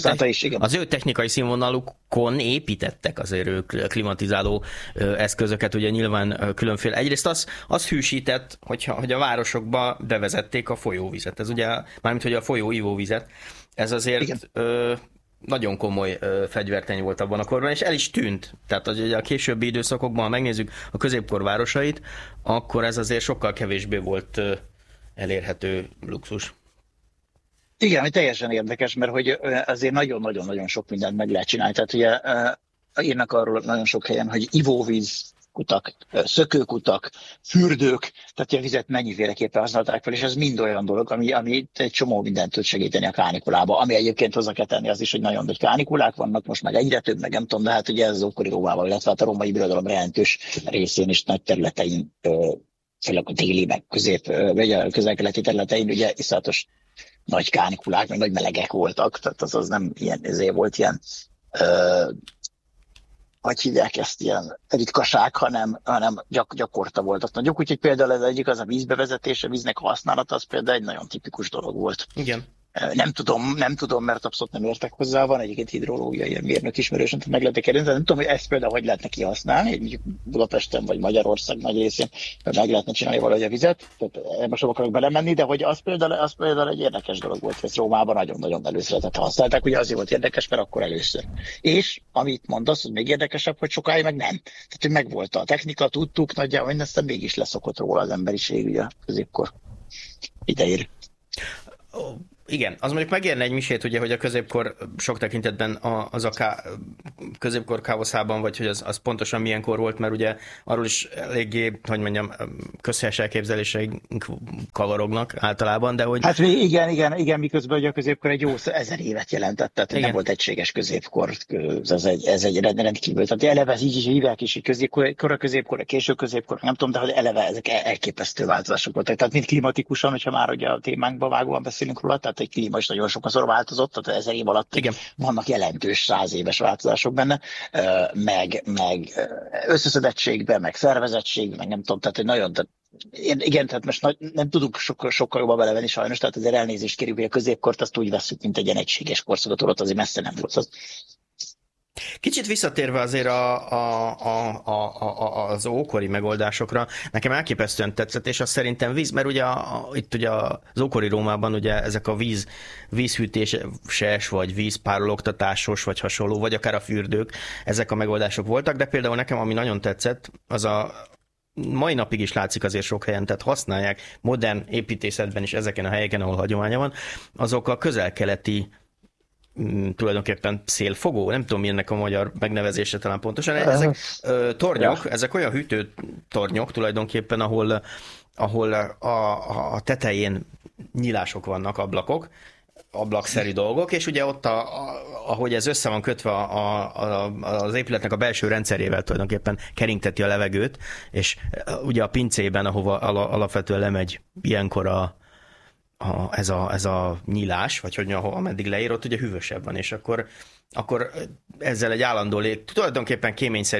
Speaker 2: Az ő technikai színvonalukon építettek azért ők klimatizáló eszközöket, ugye nyilván különféle. Egyrészt az hűsített, hogy a városokba bevezették a folyóvizet. Ez ugye, mármint hogy a folyó ivóvizet, ez azért... nagyon komoly fegyvertény volt abban a korban, és el is tűnt. Tehát hogy a későbbi időszakokban, ha megnézzük a középkor városait, akkor ez azért sokkal kevésbé volt elérhető luxus.
Speaker 1: Igen, ami teljesen érdekes, mert hogy azért nagyon-nagyon-nagyon sok mindent meg lehet csinálni. Tehát ugye írnak arról nagyon sok helyen, hogy ivóvíz kutak, szökőkutak, fürdők, tehát a vizet mennyiféleképpen használták fel, és ez mind olyan dolog, ami egy csomó mindent tud segíteni a kánikulába. Ami egyébként hozzá kell tenni az is, hogy nagyon nagy kánikulák vannak, most meg egyre több, meg nem tudom, de hát ugye ez az ókori Rómával, illetve a római birodalom jelentős részén és nagy területein, főleg a déli, meg vagy a közel-keleti területein, ugye iszonyatos nagy kánikulák, meg nagy melegek voltak, tehát az nem ilyen, ezért volt ilyen hogy hívják ezt, ilyen ritkaság, hanem gyakorta volt azt mondjuk. Úgyhogy például ez egyik az a vízbevezetése, víznek a használata, az például egy nagyon tipikus dolog volt.
Speaker 2: Igen.
Speaker 1: Nem tudom, mert abszolút nem értek hozzá, van egyébként hidrológiai ilyen mérnök ismerősen, meg lehetne kérdezni, nem tudom, hogy ezt például hogy lehetne kihasználni, mondjuk Budapesten vagy Magyarország nagy részén meg lehetne csinálni valahogy a vizet, tehát most nem akarok belemenni, de hogy az például egy érdekes dolog volt, hogy ezt Rómában nagyon-nagyon előszeretet használták, ugye azért volt érdekes, mert akkor először. És amit mondasz, hogy még érdekesebb, hogy sokáig meg nem. Tehát, hogy megvolt a technika, tudtuk nagyjából, hogy aztán mégis leszokott róla az emberiség, ugye középkor idejére.
Speaker 2: Igen, az mondjuk megérne egy misét, ugye, hogy a középkor sok tekintetben középkor káoszában, vagy hogy az pontosan milyen kor volt, mert ugye arról is eléggé, hogy mondjam, közhelyes elképzeléseink kavarognak általában, de hogy...
Speaker 1: Hát igen, miközben ugye a középkor egy jó 1000 évet jelentett, tehát igen. Nem volt egységes középkor, ez egy rendkívül, tehát eleve így is hívják is, hogy középkor, késő középkor, nem tudom, de hogy eleve ezek elképesztő változások voltak, tehát mind klimatikusan, hogyha már ugye a témánkban vágóan beszélünk róla, tehát egy klíma is nagyon sokszor változott, tehát 1000 év alatt igen. Vannak jelentős 100 éves változások benne, meg összeszedettségben, meg szervezettségben, meg nem tudom, tehát hogy nagyon, igen, tehát most nem tudunk sokkal jobban belevenni sajnos, tehát azért elnézést kérjük, hogy a középkort azt úgy veszük, mint egy ilyen egységes korszakot, ott azért messze nem volt az.
Speaker 2: Kicsit visszatérve azért az ókori megoldásokra, nekem elképesztően tetszett, és az szerintem víz, mert ugye itt ugye az ókori Rómában ugye ezek a vízhűtéses, vagy vízpárologtatásos, vagy hasonló, vagy akár a fürdők, ezek a megoldások voltak, de például nekem, ami nagyon tetszett, az a mai napig is látszik azért sok helyen, tehát használják modern építészetben is ezeken a helyeken, ahol hagyománya van, azok a közel-keleti tulajdonképpen szélfogó, nem tudom, mi ennek a magyar megnevezése talán pontosan. Ezek tornyok, ezek olyan hűtőtornyok tulajdonképpen, ahol a tetején nyílások vannak, ablakszerű dolgok, és ugye ott, ahogy ez össze van kötve az épületnek a belső rendszerével tulajdonképpen keringteti a levegőt, és ugye a pincében, ahova alapvetően lemegy ilyenkor ez a nyílás, vagy hogy ameddig leírott, ugye hűvösebb van, és akkor ezzel egy állandó tulajdonképpen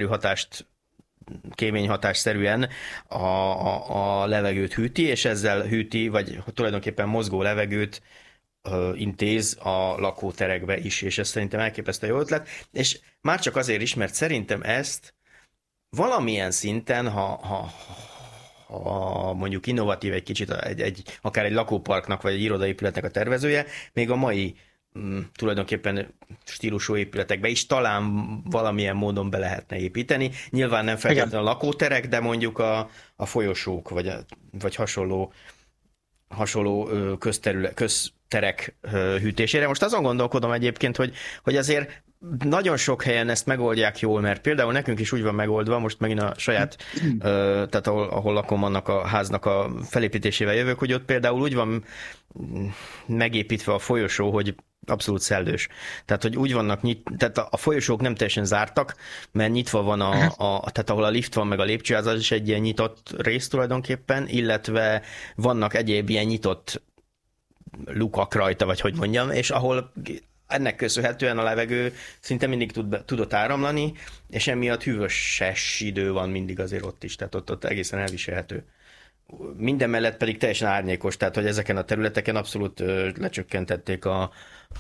Speaker 2: kéményhatásszerűen a levegőt hűti, és ezzel hűti, vagy tulajdonképpen mozgó levegőt intéz a lakóterekbe is, és ez szerintem elképesztő jó ötlet, és már csak azért is, mert szerintem ezt valamilyen szinten, ha mondjuk innovatív egy kicsit, akár egy lakóparknak, vagy egy irodaépületnek a tervezője, még a mai tulajdonképpen stílusú épületekbe is talán valamilyen módon be lehetne építeni. Nyilván nem feltétlenül a lakóterek, de mondjuk a folyosók, vagy hasonló közterek hűtésére. Most azon gondolkodom egyébként, hogy azért nagyon sok helyen ezt megoldják jól, mert például nekünk is úgy van megoldva, most megint a saját, tehát ahol lakom, annak a háznak a felépítésével jövök, hogy ott például úgy van megépítve a folyosó, hogy abszolút szellős. Tehát, hogy úgy vannak tehát a folyosók nem teljesen zártak, mert nyitva van tehát ahol a lift van, meg a lépcső, az is egy ilyen nyitott rész tulajdonképpen, illetve vannak egyéb ilyen nyitott lukak rajta, vagy hogy mondjam, és ahol ennek köszönhetően a levegő szinte mindig tudott áramlani, és emiatt hűvöses idő van mindig azért ott is, tehát ott egészen elviselhető. Minden mellett pedig teljesen árnyékos, tehát hogy ezeken a területeken abszolút lecsökkentették a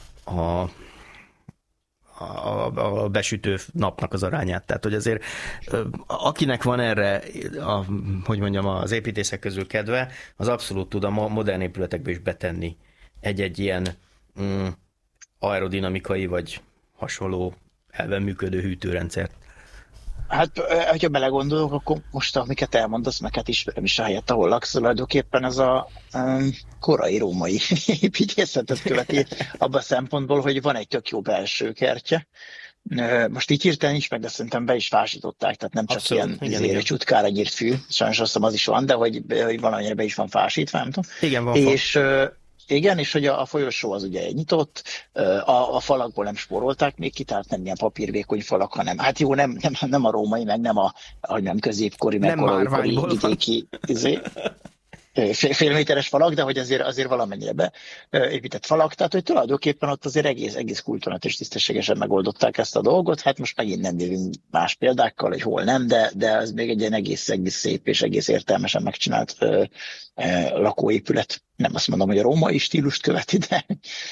Speaker 2: besütő napnak az arányát. Tehát, hogy azért akinek van erre, hogy mondjam, az építészek közül kedve, az abszolút tud a modern épületekbe is betenni egy ilyen aerodinamikai vagy hasonló elven működő hűtőrendszert.
Speaker 1: Hát, hogyha belegondolok, akkor most, amiket elmondasz, meg hát ismerem is a helyet, ahol laksz, tulajdonképpen ez a korai római építészetet követi abban a szempontból, hogy van egy tök jó belső kertje. Most így hirtelen is meg, de szerintem be is fásították, tehát nem csak abszolút, ilyen csutkára nyírt fű, sajnos azt hiszem az is van, de hogy valamennyire be is van fásítva, nem tudom.
Speaker 2: Igen, van.
Speaker 1: Igen, és hogy a folyosó az ugye nyitott, a falakból nem spórolták még ki, tehát nem ilyen papírvékony falak, hanem hát jó, nem a római, meg nem középkori, meg korai vidéki. félméteres falak, de hogy azért valamennyire beépített falak, tehát hogy tulajdonképpen ott azért egész kultúrát és tisztességesen megoldották ezt a dolgot. Hát most megint nem jövünk más példákkal, hogy hol nem, de ez még egy ilyen egész szép és egész értelmesen megcsinált lakóépület. Nem azt mondom, hogy a római stílust követi, de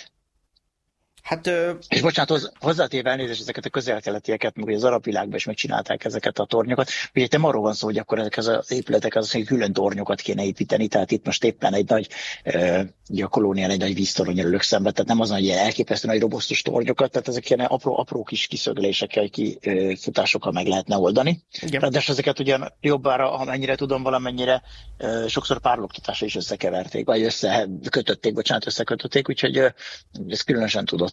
Speaker 2: Hát
Speaker 1: és bocsánat, hozzátéve elnézést ezeket a közel-keletieket, meg az arab világban is megcsinálták ezeket a tornyokat. Ugye itt arról van szó, hogy akkor ezek az épületek az külön tornyokat kéne építeni, tehát itt most éppen egy nagy, ugye a kolónián egy nagy víztorony ülök szembe, tehát nem az, hogy ilyen elképesztő nagy robosztus tornyokat, tehát ezek ilyen apró kis kiszöglésekkel, kifutásokkal meg lehetne oldani. Ráadásul ezeket ugyan jobbára, amennyire tudom, valamennyire sokszor párologtatásra is összekeverték, vagy összekötötték, úgyhogy ez különösen tudott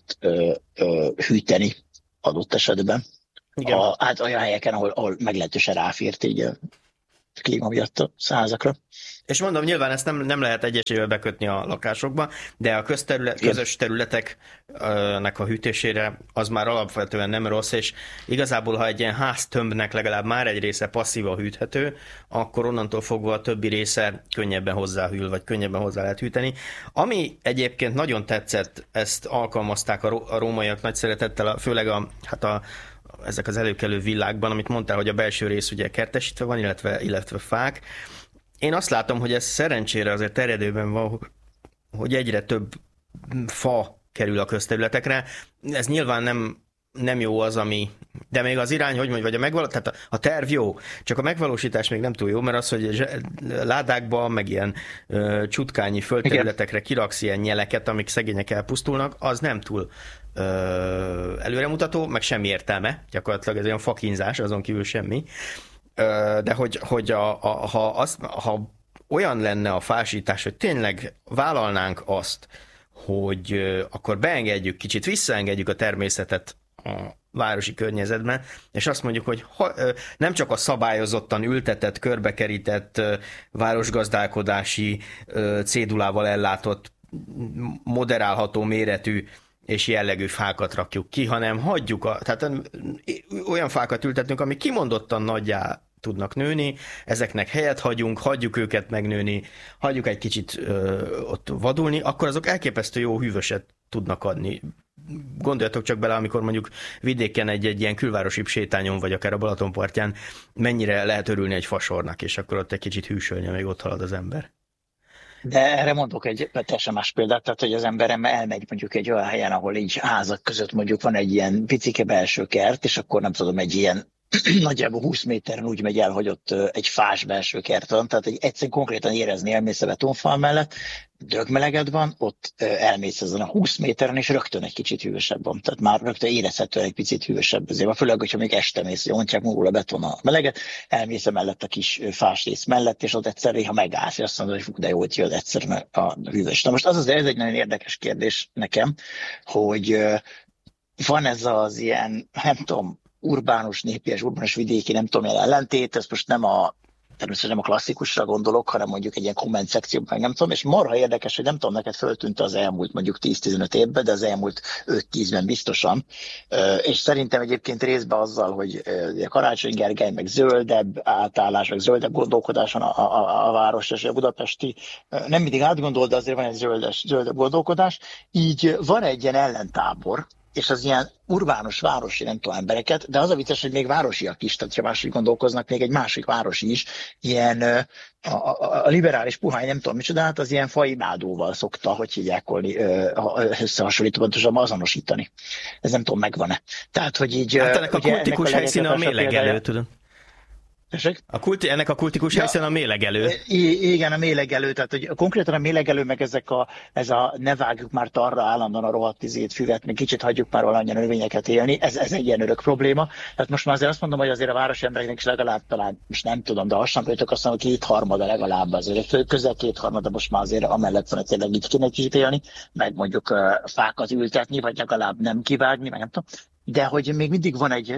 Speaker 1: hűteni adott esetben. Hát olyan helyeken, ahol meglehetősen ráfért így a klíma miatt a százakra.
Speaker 2: És mondom, nyilván ezt nem lehet egyesével bekötni a lakásokba, de a közös területeknek a hűtésére az már alapvetően nem rossz, és igazából, ha egy ilyen háztömbnek legalább már egy része passzíva hűthető, akkor onnantól fogva a többi része könnyebben hozzáhűl, vagy könnyebben hozzá lehet hűteni. Ami egyébként nagyon tetszett, ezt alkalmazták a rómaiak nagy szeretettel, főleg ezek az előkelő villákban, amit mondtál, hogy a belső rész ugye kertesítve van, illetve fák. Én azt látom, hogy ez szerencsére azért terjedőben van, hogy egyre több fa kerül a közterületekre. Ez nyilván nem jó az, de még az irány, vagy tehát a terv jó, csak a megvalósítás még nem túl jó, mert az, hogy ládákban, meg ilyen csutkányi földterületekre kiraksz ilyen nyeleket, amik szegények elpusztulnak, az nem túl előremutató, meg semmi értelme, gyakorlatilag ez olyan fakínzás, azon kívül semmi. De hogy ha olyan lenne a fásítás, hogy tényleg vállalnánk azt, hogy akkor beengedjük, kicsit visszaengedjük a természetet a városi környezetben, és azt mondjuk, hogy nem csak a szabályozottan ültetett, körbekerített, városgazdálkodási cédulával ellátott, moderálható méretű és jellegű fákat rakjuk ki, hanem tehát olyan fákat ültetünk, amik kimondottan nagyjá tudnak nőni, ezeknek helyet hagyjuk őket megnőni, hagyjuk egy kicsit ott vadulni, akkor azok elképesztő jó hűvöset tudnak adni. Gondoljatok csak bele, amikor mondjuk vidéken egy ilyen külvárosi sétányon, vagy akár a Balatonpartján, mennyire lehet örülni egy fasornak, és akkor ott egy kicsit hűsölni, amíg ott halad az ember.
Speaker 1: De erre mondok egy teljesen más példát, tehát hogy az ember elmegy mondjuk egy olyan helyen, ahol így házak között mondjuk van egy ilyen picike belső kert, és akkor nem tudom, egy ilyen nagyjából 20 méteren úgy megy el, hogy ott egy fás belső kert van, tehát egyszerűen konkrétan érezni, elmész a betonfal mellett, dögmeleged van, ott elmész ezen a 20 méteren, és rögtön egy kicsit hűvösebb van. Tehát már rögtön érezhetően egy picit hűvösebb. Azért főleg, hogyha még este mész, hogy ontják magul a beton a meleget, elmész mellett a kis fás rész mellett, és ott egyszerűen, ha megállsz, és azt mondod, hogy de jó, hogy jön egyszerűen a hűvös. Na most ez egy nagyon érdekes kérdés nekem, hogy van ez az ilyen, nem tudom, urbánus, népies, urbánus vidéki, nem tudom, ilyen ellentét, ez most természetesen nem a klasszikusra gondolok, hanem mondjuk egy ilyen komment szekcióban, nem tudom, és marha érdekes, hogy nem tudom, neked föltűnt az elmúlt mondjuk 10-15 évben, de az elmúlt 5-10-ben biztosan, és szerintem egyébként részben azzal, hogy Karácsony Gergely, meg zöldebb átállás, meg zöldebb gondolkodás a város, és a budapesti nem mindig átgondol, de azért van egy zöldebb gondolkodás, így van egy ilyen ellentábor, és az ilyen urbánus, városi, nem tudom, embereket, de az a vicces, hogy még városiak is, tehát ha máshogy gondolkoznak, még egy másik városi is, ilyen a liberális puhány, nem tudom micsoda, hát az ilyen faimádóval szokta, hogy hívják összehasonlítva, pontosan azonosítani. Ez nem tudom, megvan-e. Tehát, hogy így...
Speaker 2: Hát ennek a kultikus helyszíne a mélegelő, tudom. Ennek a kultikus helyszínen a mélegelő.
Speaker 1: Igen, a mélegelő, tehát hogy konkrétan a mélegelő, meg ez a ne vágjuk már arra állandóan a rohadt füvet, még kicsit hagyjuk már valannyian növényeket élni, ez egy ilyen örök probléma. Tehát most már azért azt mondom, hogy azért a városi embereknek is legalább talán, most nem tudom, de hasonló például azt mondom, hogy 2/3 legalább azért, közel 2/3 most már azért amellett van, hogy tényleg így kéne kicsit élni, meg mondjuk fákat ültetni, vagy legalább nem kivágni, meg nem tudom. De hogy még mindig van egy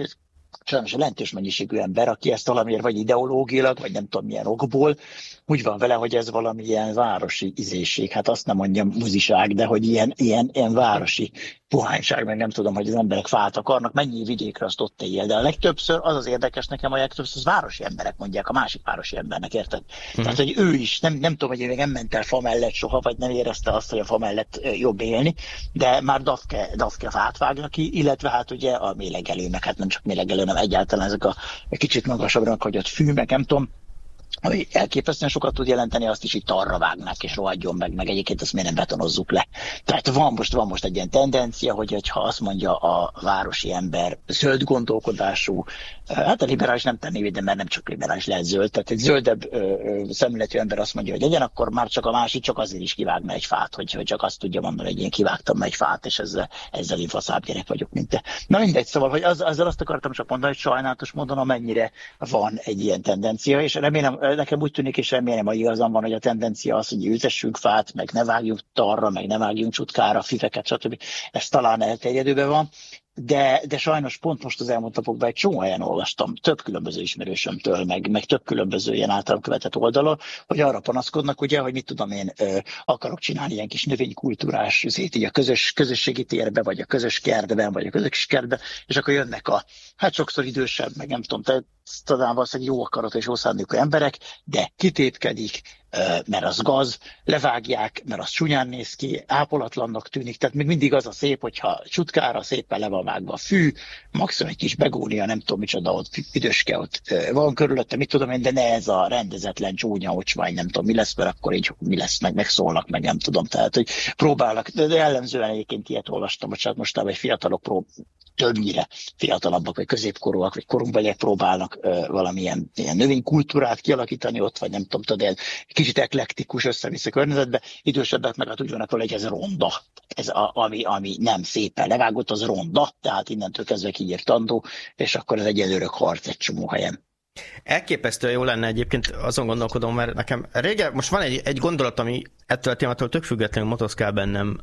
Speaker 1: sajnos jelentős mennyiségű ember, aki ezt valamiért vagy ideológiailag, vagy nem tudom milyen okból, úgy van vele, hogy ez valamilyen városi izéség, hát azt nem mondjam muziság, de hogy ilyen városi puhányság, meg nem tudom, hogy az emberek fát akarnak, mennyi vidékre azt ott éljél, de a legtöbbször az érdekes nekem, a legtöbbször az városi emberek mondják a másik városi embernek, érted? Tehát, hogy ő is, nem tudom, hogy ő még nem ment el fa mellett soha, vagy nem érezte azt, hogy a fa mellett jobb élni, de már dafke fát vágnak ki, illetve hát ugye a mélegelőnek, hát nem csak mélegelő, nem egyáltalán ezek a kicsit magasabbra hagyott fű, meg nem tudom, ami elképesztően sokat tud jelenteni, azt is itt arra vágnák, és rohadjon meg egyébként azt miért nem betonozzuk le. Tehát van most egy ilyen tendencia, hogy ha azt mondja a városi ember zöld gondolkodású, hát a liberális nem tenné, de mert nem csak liberális lehet zöld, tehát egy zöldebb szemléletű ember azt mondja, hogy legyen, akkor már csak a másik csak azért is kivágna egy fát, hogy csak azt tudja mondani, hogy én kivágtam egy fát, és ezzel én faszább gyerek vagyok, mint te. Na mindegy, szóval, hogy ezzel azt akartam csak mondani, hogy sajnálatos módon amennyire van egy ilyen tendencia, és remélem, nekem úgy tűnik, és remélem, hogy igazam van, hogy a tendencia az, hogy ültessünk fát, meg ne vágjunk tarra, meg ne vágjunk csutkára, fiveket, stb. Ez talán elterjedőben van, de sajnos pont most az elmúlt napokban egy csomó helyen olvastam, több különböző ismerősömtől, meg több különböző ilyen általam követett oldalon, hogy arra panaszkodnak, ugye, hogy mit tudom én, akarok csinálni ilyen kis növénykultúrás így a közösségi térbe, vagy a közös kertben, vagy a közös kertben, és akkor jönnek hát sokszor idősebb, meg nem tudom, talán valószínűleg jó akarat és jó szándékú emberek, de kitépkedik, mert az gaz, levágják, mert az csúnyán néz ki, ápolatlannak tűnik, tehát még mindig az a szép, hogyha csutkára szépen le van vágva a fű, maximum egy kis begónia, nem tudom micsoda, ott üdöske ott van körülötte, mit tudom én, de ne ez a rendezetlen csúnya ocsmány, nem tudom mi lesz, mert akkor így mi lesz, meg megszólnak, meg nem tudom, tehát hogy próbálnak, de jellemzően egyébként ilyet olvastam, hogy mostában egy fiatalok többnyire fiatalabbak, vagy középkorúak, vagy korunkbeliek próbálnak valamilyen ilyen növénykultúrát kialakítani ott, vagy nem tudom, de kicsit eklektikus össze-vissza környezetbe, idősebbek meg hát úgy vannak vele, hogy ez ronda. Ez ami nem szépen levágott, az ronda, tehát innentől kezdve kiírtandó, és akkor ez egy örök harc egy csomó helyen.
Speaker 2: Elképesztően jó lenne egyébként, azon gondolkodom, mert nekem régen, most van egy gondolat, ami ettől a témától tök függetlenül motoszkál bennem,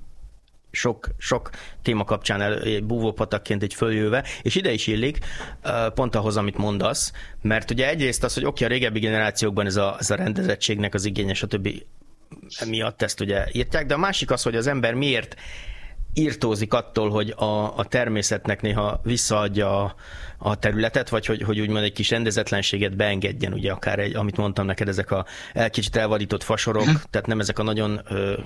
Speaker 2: sok téma kapcsán búvópatakként egy följöve, és ide is illik pont ahhoz, amit mondasz, mert ugye egyrészt az, hogy oké, a régebbi generációkban ez a rendezettségnek az igénye, stb. Emiatt ezt ugye írták, de a másik az, hogy az ember miért írtózik attól, hogy a természetnek néha visszaadja a területet, vagy hogy úgymond egy kis rendezetlenséget beengedjen, ugye akár amit mondtam neked, ezek a kicsit elvadított fasorok, tehát nem ezek a nagyon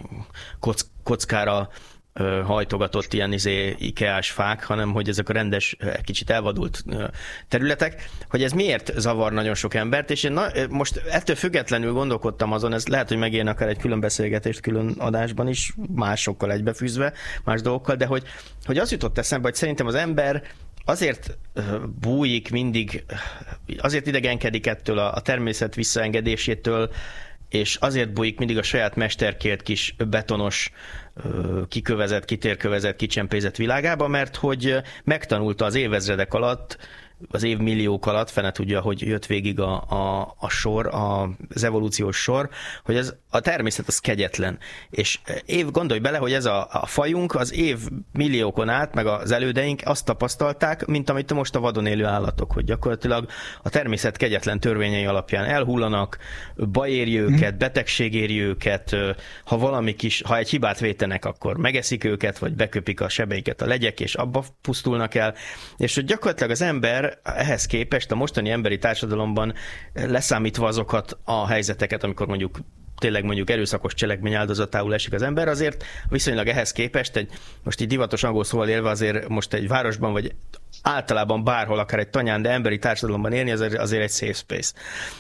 Speaker 2: kockára hajtogatott ilyen IKEA-s fák, hanem hogy ezek a rendes, kicsit elvadult területek, hogy ez miért zavar nagyon sok embert, és én most ettől függetlenül gondolkodtam azon, ez lehet, hogy megérne akár egy külön beszélgetést külön adásban is, másokkal egybefűzve, más dolgokkal, de hogy az jutott eszembe, hogy szerintem az ember azért bújik mindig, azért idegenkedik ettől a természet visszaengedésétől, és azért bújik mindig a saját mesterkélt kis betonos, kikövezett, kitérkövezett, kicsempézett világába, mert hogy megtanulta az évezredek alatt, az évmilliók alatt, fene tudja, hogy jött végig a sor, az evolúciós sor, hogy a természet az kegyetlen. És gondolj bele, hogy ez a fajunk az évmilliókon át, meg az elődeink azt tapasztalták, mint amit most a vadon élő állatok, hogy gyakorlatilag a természet kegyetlen törvényei alapján elhullanak, baj éri őket, betegség éri őket, ha egy hibát vétenek, akkor megeszik őket, vagy beköpik a sebeiket a legyek, és abba pusztulnak el. És hogy gyakorlatilag az ember ehhez képest a mostani emberi társadalomban, leszámítva azokat a helyzeteket, amikor mondjuk erőszakos cselekmény áldozatául esik az ember, azért viszonylag ehhez képest most így divatos angol szóval élve azért most egy városban, vagy általában bárhol, akár egy tanyán, de emberi társadalomban élni azért egy safe space.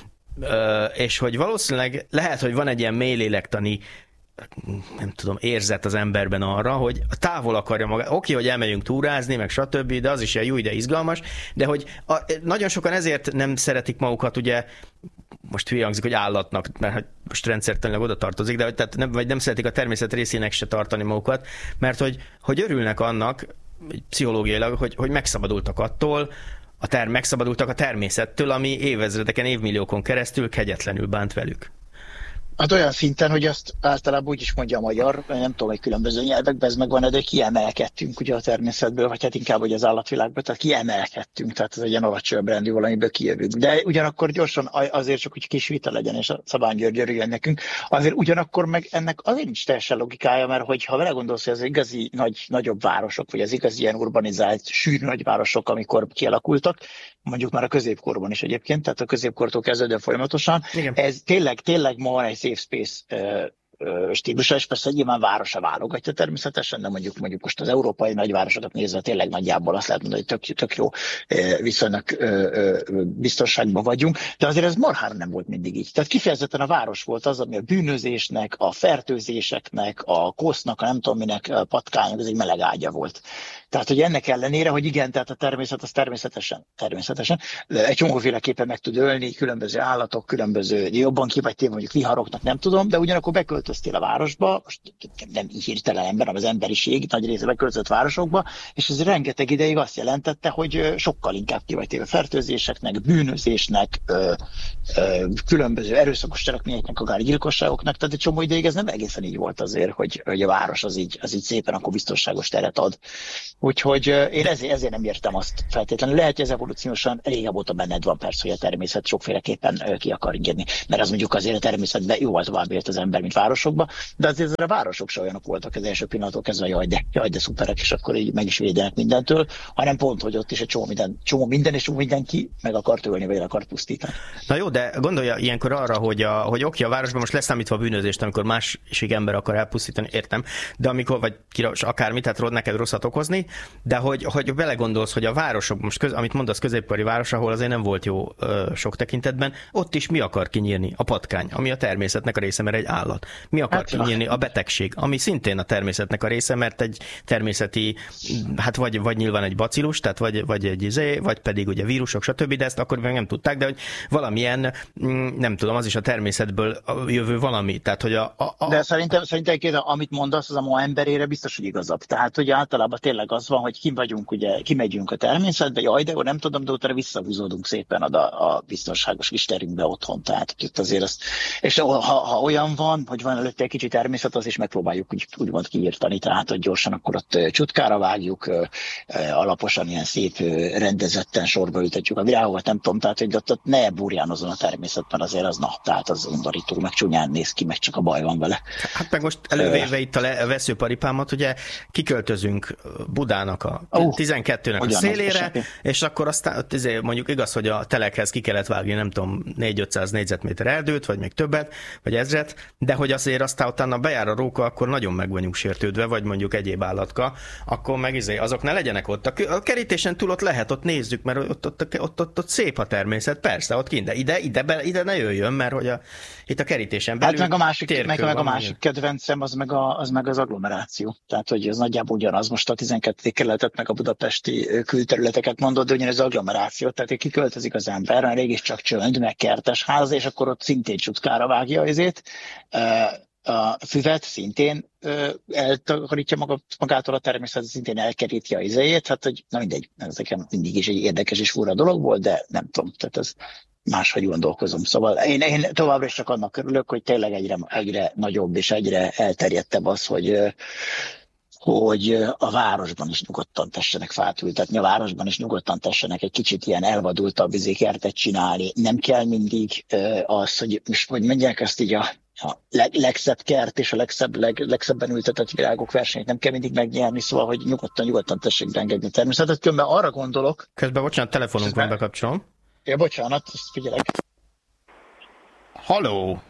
Speaker 2: És hogy valószínűleg lehet, hogy van egy ilyen mélylélektani nem tudom, érzet az emberben arra, hogy távol akarja magát. Oké, hogy elmegyünk túrázni, meg stb., de az is ilyen jó, de izgalmas, de hogy nagyon sokan ezért nem szeretik magukat, ugye, most hülye hangzik, hogy állatnak, mert most rendszertanilag oda tartozik, de vagy nem szeretik a természet részének se tartani magukat, mert hogy örülnek annak, pszichológiailag, hogy megszabadultak attól, megszabadultak a természettől, ami évezredeken, évmilliókon keresztül kegyetlenül bánt velük.
Speaker 1: Hát olyan szinten, hogy azt általában úgy is mondja a magyar, nem tudom, hogy különböző nyelvekben ez megvan, de kiemelkedtünk ugye a természetből, vagy hát inkább hogy az állatvilágból, tehát kiemelkedtünk, tehát ez egy ilyen alacsonyabb rendű valamiből kijövünk. De ugyanakkor gyorsan azért csak, hogy kis vita legyen, és a Szabán György örüljön nekünk, azért ugyanakkor meg ennek azért nincs teljesen logikája, mert hogyha vele gondolsz, hogy az igazi nagyobb városok, vagy az igazi ilyen urbanizált, sűrű nagyvárosok, amikor kialakultak, mondjuk már a középkorban is egyébként, tehát a középkortól kezdődően folyamatosan, igen. Ez tényleg ma egy safe space stílusa, és persze nyilván városa válogatja természetesen, de mondjuk most az európai nagyvárosokat nézve tényleg nagyjából azt lehet mondani, hogy tök jó viszonylag biztonságban vagyunk, de azért ez marhára nem volt mindig így. Tehát kifejezetten a város volt az, ami a bűnözésnek, a fertőzéseknek, a kosznak, a nem tudom minek, a patkányok, ez egy meleg ágya volt. Tehát, hogy ennek ellenére, hogy igen, tehát a természet az természetesen egy csomóféleképpen meg tud ölni, különböző állatok, különböző, jobban ki vagy téve mondjuk viharoknak, nem tudom, de ugyanakkor beköltöztél a városba, most nem hirtelen ember, hanem az emberiség nagy része beköltözött városokba, és ez rengeteg ideig azt jelentette, hogy sokkal inkább ki vagy téve fertőzéseknek, bűnözésnek, különböző erőszakos cselekményeknek, akár gyilkosságoknak, tehát egy csomó ideig ez nem egészen így volt azért, hogy a város az így szépen akkor biztonságos teret ad. Úgyhogy én ezért nem értem azt feltétlenül. Lehet, hogy ez evolúciósan régebb óta benned van persze, hogy a természet sokféleképpen ki akar engedni. Mert az mondjuk azért a természetben jóval tovább élt az ember, mint városokban, de azért a városok se olyanok voltak az első pillanatok kezdve, jaj, de szuperek, és akkor így meg is védenek mindentől, hanem pont, hogy ott is egy csomó minden, és mindenki meg akart ölni, vagy akart pusztítani.
Speaker 2: Na jó, de gondolja ilyenkor arra, hogy oké, a városban most leszámítva a bűnözést, amikor másik ember akar elpusztítani, értem, de amikor, vagy akármit, tehát neked rosszat okozni, de hogy belegondolsz, hogy a városok, most amit mondasz, középkori város, ahol azért nem volt jó sok tekintetben, ott is mi akar kinyírni? A patkány, ami a természetnek a része, mert egy állat. Mi akar kinyírni? A betegség, ami szintén a természetnek a része, mert egy természeti, hát vagy nyilván egy bacillus, tehát vagy egy vagy pedig ugye vírusok, stb., de ezt akkor még nem tudták, de hogy valamilyen, nem tudom, az is a természetből jövő valami. Tehát, hogy
Speaker 1: De szerintem amit mondasz, az a ma emberére biztos, hogy igazabb. Tehát, hogy általában tényleg az van, hogy kimegyünk a természetbe, jaj, de nem tudom, de utána visszahúzódunk szépen a biztonságos kis terünkbe otthon. Tehát itt azért azt, és ha olyan van, hogy van előtte egy kicsi természet, az is megpróbáljuk úgymond kiírtani, tehát hogy gyorsan akkor ott csutkára vágjuk, alaposan ilyen szép rendezetten sorba ültetjük a virágokat, nem tudom, tehát hogy ott ne burjánozon a természetben, azért az tehát az undorító, meg csúnyán néz ki, meg csak a baj van vele.
Speaker 2: Hát meg most elővéve itt a veszőparipámat, ugye kiköltözünk Budának a 12-nek a szélére, és akkor aztán mondjuk igaz, hogy a telekhez ki kellett vágni, nem tudom, 400-500 négyzetméter erdőt, vagy még többet, vagy ezret, de hogy azért aztán utána bejár a róka, akkor nagyon meg vagyunk sértődve, vagy mondjuk egyéb állatka, akkor meg azok ne legyenek ott. A kerítésen túl ott lehet, ott nézzük, mert ott szép a természet, persze, ott kint, de ide ne jöjjön, mert hogy itt a kerítésen belül...
Speaker 1: Hát meg a másik kedvencem, az meg az agglomeráció. Tehát, hogy ez nagyjából ugyanaz, most a 12. kerületet, meg a budapesti külterületeket mondod, de ugyanez az agglomeráció, tehát kiköltözik az ember, a régi csak csönd, meg kertes ház, és akkor ott szintén csutkára vágja azért. A füvet szintén eltakarítja magától a természet, szintén elkeríti a izéjét, hát hogy na mindegy, ez nekem mindig is egy érdekes és fura dolog volt, de nem tudom, tehát ez máshogy gondolkozom. Szóval én továbbra is csak annak örülök, hogy tényleg egyre nagyobb és egyre elterjedtebb az, hogy a városban is nyugodtan tessenek fát ültetni, a városban is nyugodtan tessenek egy kicsit ilyen elvadultabb kertet csinálni. Nem kell mindig az, hogy most hogy mondják ezt így a legszebb kert és a legszebben ültetett virágok versenyt nem kell mindig megnyerni, szóval, hogy nyugodtan tessék beengedni a természetet. Különben arra gondolok...
Speaker 2: Közben, bocsánat, telefonunk van, bekapcsolom.
Speaker 1: Ja, bocsánat, ezt figyelek.
Speaker 2: Halló!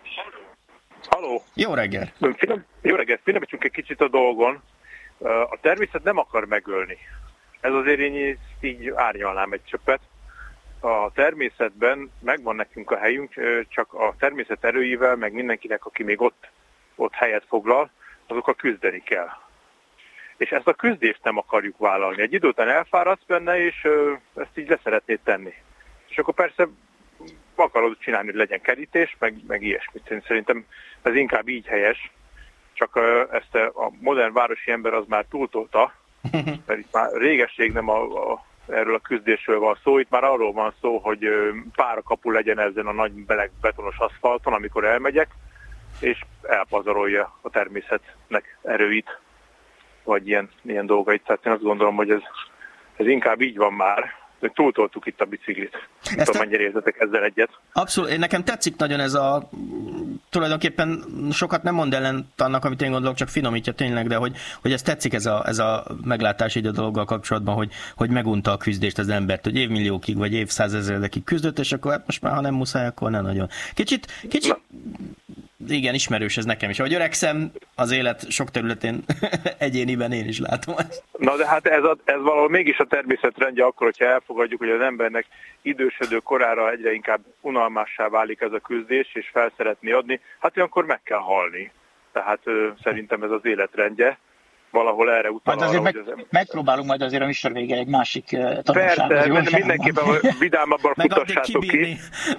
Speaker 2: Jó reggel!
Speaker 3: Jó reggel, finomítsunk egy kicsit a dolgon. A természet nem akar megölni. Ez azért én így árnyalnám egy csöppet. A természetben megvan nekünk a helyünk, csak a természet erőivel, meg mindenkinek, aki még ott helyet foglal, azokkal küzdeni kell. És ezt a küzdést nem akarjuk vállalni. Egy idő után elfáradsz benne, és ezt így leszeretnéd tenni. És akkor persze akarod csinálni, hogy legyen kerítés, meg ilyesmit. Én szerintem ez inkább így helyes, csak ezt a modern városi ember az már túltolta, mert itt már régesség nem erről a küzdésről van szó, itt már arról van szó, hogy párakapu legyen ezen a nagy beleg betonos aszfalton, amikor elmegyek, és elpazarolja a természetnek erőit, vagy ilyen dolgait. Tehát én azt gondolom, hogy ez inkább így van már, hogy túltoltuk itt a biciklit. Nem tudom, mennyire értetek ezzel egyet.
Speaker 2: Abszolút, nekem tetszik nagyon ez tulajdonképpen sokat nem mond ellent annak, amit én gondolok, csak finomítja tényleg, de hogy ez tetszik ez a meglátás így a dologgal kapcsolatban, hogy megunta a küzdést az embert, hogy évmilliókig vagy évszázezredekig küzdött, és akkor hát most már, ha nem muszáj, akkor nem nagyon. Kicsit igen, ismerős ez nekem is. Ahogy öregszem, az élet sok területén egyéniben én is látom ezt.
Speaker 3: Na de hát ez valahol mégis a természetrendje akkor, hogyha elfogadjuk, hogy az embernek idősödő korára egyre inkább unalmassá válik ez a küzdés, és fel szeretné adni, hát akkor meg kell halni. Tehát szerintem ez az életrendje. Valahol erre utal.
Speaker 1: Majd azért megpróbálunk majd azért a műsor végén egy másik tanulságot.
Speaker 3: Persze, mindenképpen vidámabban futtassátok ki.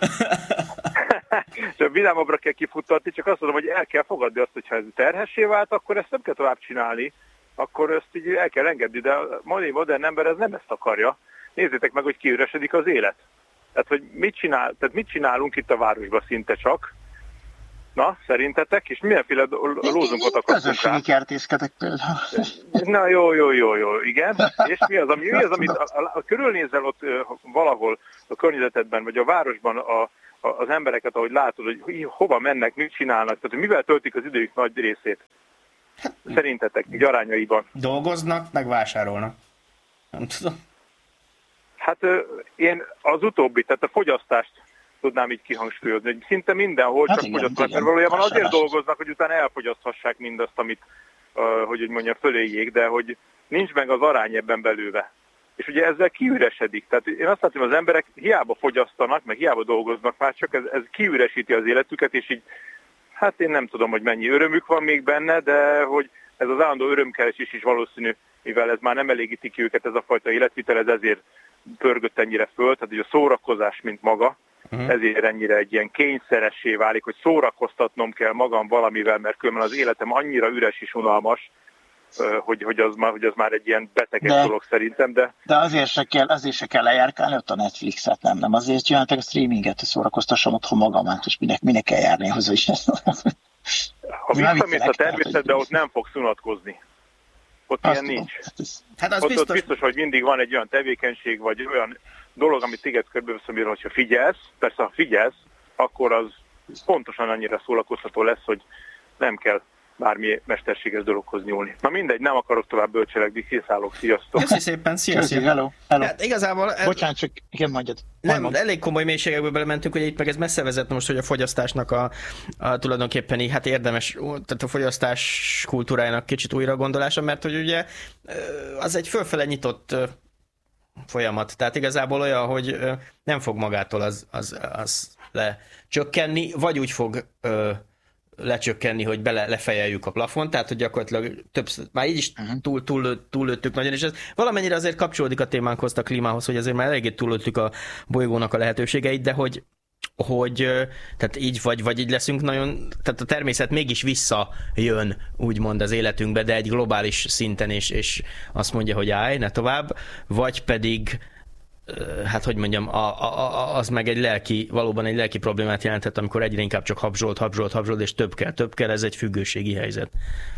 Speaker 3: Vidámabbra kell kifuttatni, csak azt mondom, hogy el kell fogadni azt, hogyha ez terhessé vált, akkor ezt nem kell tovább csinálni, akkor ezt így el kell engedni, de a modern ember ez nem ezt akarja. Nézzétek meg, hogy kiüresedik az élet. Tehát, hogy mit csinálunk itt a városban szinte csak, na, szerintetek? És milyenféle lózunkot akartunk rá?
Speaker 1: Közösségi kertészkedek például.
Speaker 3: Na, jó, igen. És mi az, amit körülnézel ott valahol a környezetedben, vagy a városban az embereket, ahogy látod, hogy hova mennek, mit csinálnak, tehát mivel töltik az időjük nagy részét? Szerintetek, így arányaiban?
Speaker 2: Dolgoznak, meg vásárolnak. Nem tudom.
Speaker 3: Hát én az utóbbi, tehát a fogyasztást tudnám így kihangsúlyozni, hogy szinte mindenhol csak fogyasztanak, mert valójában azért dolgoznak, hogy utána elfogyaszthassák mindazt, amit, hogy mondjam, föléjék, de hogy nincs meg az arány ebben belőle. És ugye ezzel kiüresedik. Tehát én azt látom, hogy az emberek hiába fogyasztanak, meg hiába dolgoznak már, csak ez kiüresíti az életüket, és így, hát én nem tudom, hogy mennyi örömük van még benne, de hogy ez az állandó örömkeresés is valószínű, mivel ez már nem elégíti ki őket, ez a fajta életvitel, ez ezért pörgött ennyire föl, tehát hogy a szórakozás, mint maga, ezért ennyire egy ilyen kényszeressé válik, hogy szórakoztatnom kell magam valamivel, mert különben az életem annyira üres és unalmas, hogy az már egy ilyen beteges dolog szerintem, de...
Speaker 1: De azért se kell lejárkálni ott a Netflixet, nem azért csináltak a streaminget, hogy szórakoztassam otthon magamat, és minek kell járni hozzá is.
Speaker 3: Ha visszamész a természetbe, ott nem fogsz unatkozni. Ott ilyen nincs.
Speaker 2: Hát az
Speaker 3: ott biztos, hogy mindig van egy olyan tevékenység, vagy olyan dolog, amit téged körbevesz, amire, hogyha figyelsz, persze ha figyelsz, akkor az pontosan annyira szórakoztató lesz, hogy nem kell bármi mesterséges dologhoz nyúlni. Na mindegy, nem akarok tovább bölcselekni, kiszállok, sziasztok!
Speaker 2: Köszi szépen, sziasztok!
Speaker 1: Hello.
Speaker 2: Hát igazából...
Speaker 1: Bocsánat, csak igen, mondjad.
Speaker 2: Nem, elég komoly mélységekből belementünk, hogy itt meg ez messze vezetne most, hogy a fogyasztásnak a tulajdonképpen hát érdemes, tehát a fogyasztás kultúrájának kicsit újra gondolása, mert hogy ugye az egy fölfele nyitott folyamat. Tehát igazából olyan, hogy nem fog magától az lecsökkenni, vagy úgy fog lecsökkenni, hogy lefejeljük a plafont, tehát hogy gyakorlatilag már így is túllőttük nagyon, és ez valamennyire azért kapcsolódik a témánkhoz, a klímához, hogy azért már eléggé túllőttük a bolygónak a lehetőségeit, de hogy tehát így vagy így leszünk nagyon, tehát a természet mégis visszajön, úgymond az életünkbe, de egy globális szinten, és azt mondja, hogy állj, ne tovább, vagy pedig hát hogy mondjam, az meg valóban egy lelki problémát jelentett, amikor egyre inkább csak habzsolt, és több kell, ez egy függőségi helyzet.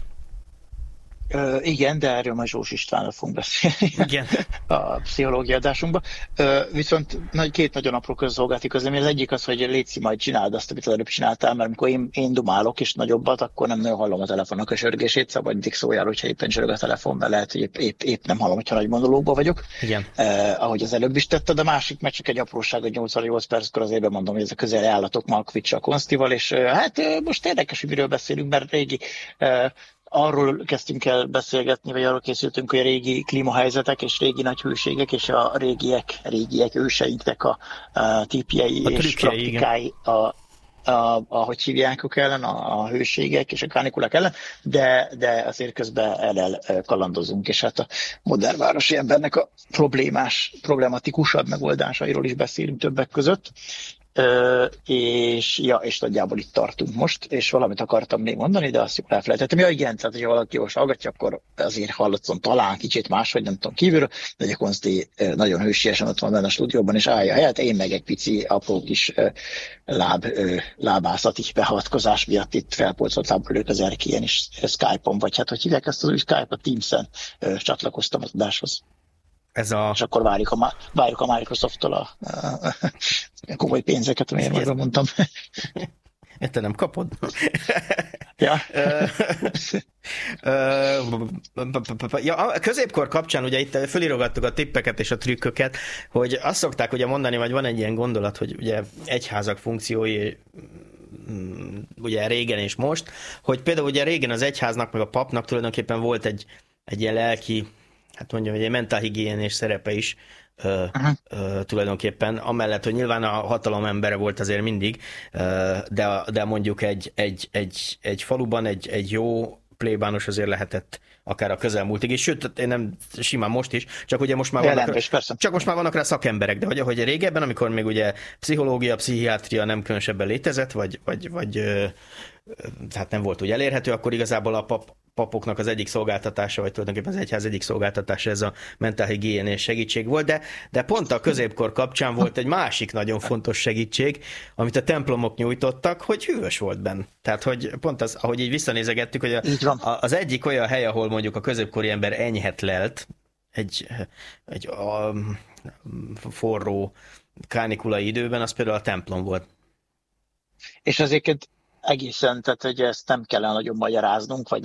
Speaker 1: Igen, de erről majd Zsós Istvánnal fogunk beszélni.
Speaker 2: Igen.
Speaker 1: A pszichológia adásunkban. Viszont két nagyon apró közszolgálati közlemény. Az egyik az, hogy létszi, majd csináld azt, amit az előbb csináltál, mert amikor én dumálok és nagyobbat, akkor nem nagyon hallom a telefonnak a sörgését, szóval mindig szóljál, hogyha éppen csörög a telefon, mert lehet, hogy épp nem hallom, hogyha nagy monológban vagyok.
Speaker 2: Igen.
Speaker 1: Ahogy az előbb is tetted, a másik, mert csak egy apróság, hogy 88 perckor azért bemondom, hogy ez a közeli állatok Malkovich a Konstival, és hát most érdekes, hogy miről beszélünk, mert régi arról kezdtünk el beszélgetni, vagy arról készültünk, hogy a régi klímahelyzetek és régi nagy hőségek és a régiek őseinknek a típjei és praktikái, ahogy hívják ők ellen, a hőségek és a kánikulák ellen, de azért közben kalandozunk, és hát a modern városi embernek a problematikusabb megoldásairól is beszélünk többek között. és nagyjából itt tartunk most, és valamit akartam még mondani, de azt jól elfelejtettem. Ja, igen, tehát ha valaki jól hallgatja, akkor azért hallatszom talán kicsit máshogy, nem tudom kívülről, de a Konsti nagyon hősiesen ott van benne a stúdióban, és állja a helyet, én meg egy pici, apró kis lábászati beavatkozás miatt itt felpolcolt lábbal ők az erkélyen, és Skype-on, vagy hát hogy hívják ezt az új Skype-a, Teams-en csatlakoztam az adáshoz. És akkor várjuk a Microsoft-tól a komoly pénzeket, amiért majd mondtam.
Speaker 2: Te nem kapod?
Speaker 1: Ja.
Speaker 2: A középkor kapcsán ugye itt fölirogattuk a tippeket és a trükköket, hogy azt szokták ugye mondani, vagy van egy ilyen gondolat, hogy ugye egyházak funkciói ugye régen és most, hogy például ugye régen az egyháznak meg a papnak tulajdonképpen volt egy ilyen lelki, hát mondjam, hogy egy mentálhigiénés szerepe is tulajdonképpen, amellett, hogy nyilván a hatalom embere volt azért mindig, de mondjuk egy faluban egy jó plébános azért lehetett akár a közelmúltig, és sőt, én nem simán most is, csak ugye most már vannak rá szakemberek, de hogy régebben, amikor még ugye pszichológia, pszichiátria nem különösebben létezett, vagy hát nem volt úgy elérhető, akkor igazából a papoknak az egyik szolgáltatása, vagy tulajdonképpen az egyház egyik szolgáltatása ez a mentálhigiénés segítség volt, de pont a középkor kapcsán volt egy másik nagyon fontos segítség, amit a templomok nyújtottak, hogy hűvös volt benne. Tehát, hogy pont az, ahogy így visszanézegettük, hogy az egyik olyan hely, ahol mondjuk a középkori ember enyhet lelt, egy forró kánikulai időben, az például a templom volt.
Speaker 1: És azért egészen, tehát hogy ezt nem kellene nagyon magyaráznunk, vagy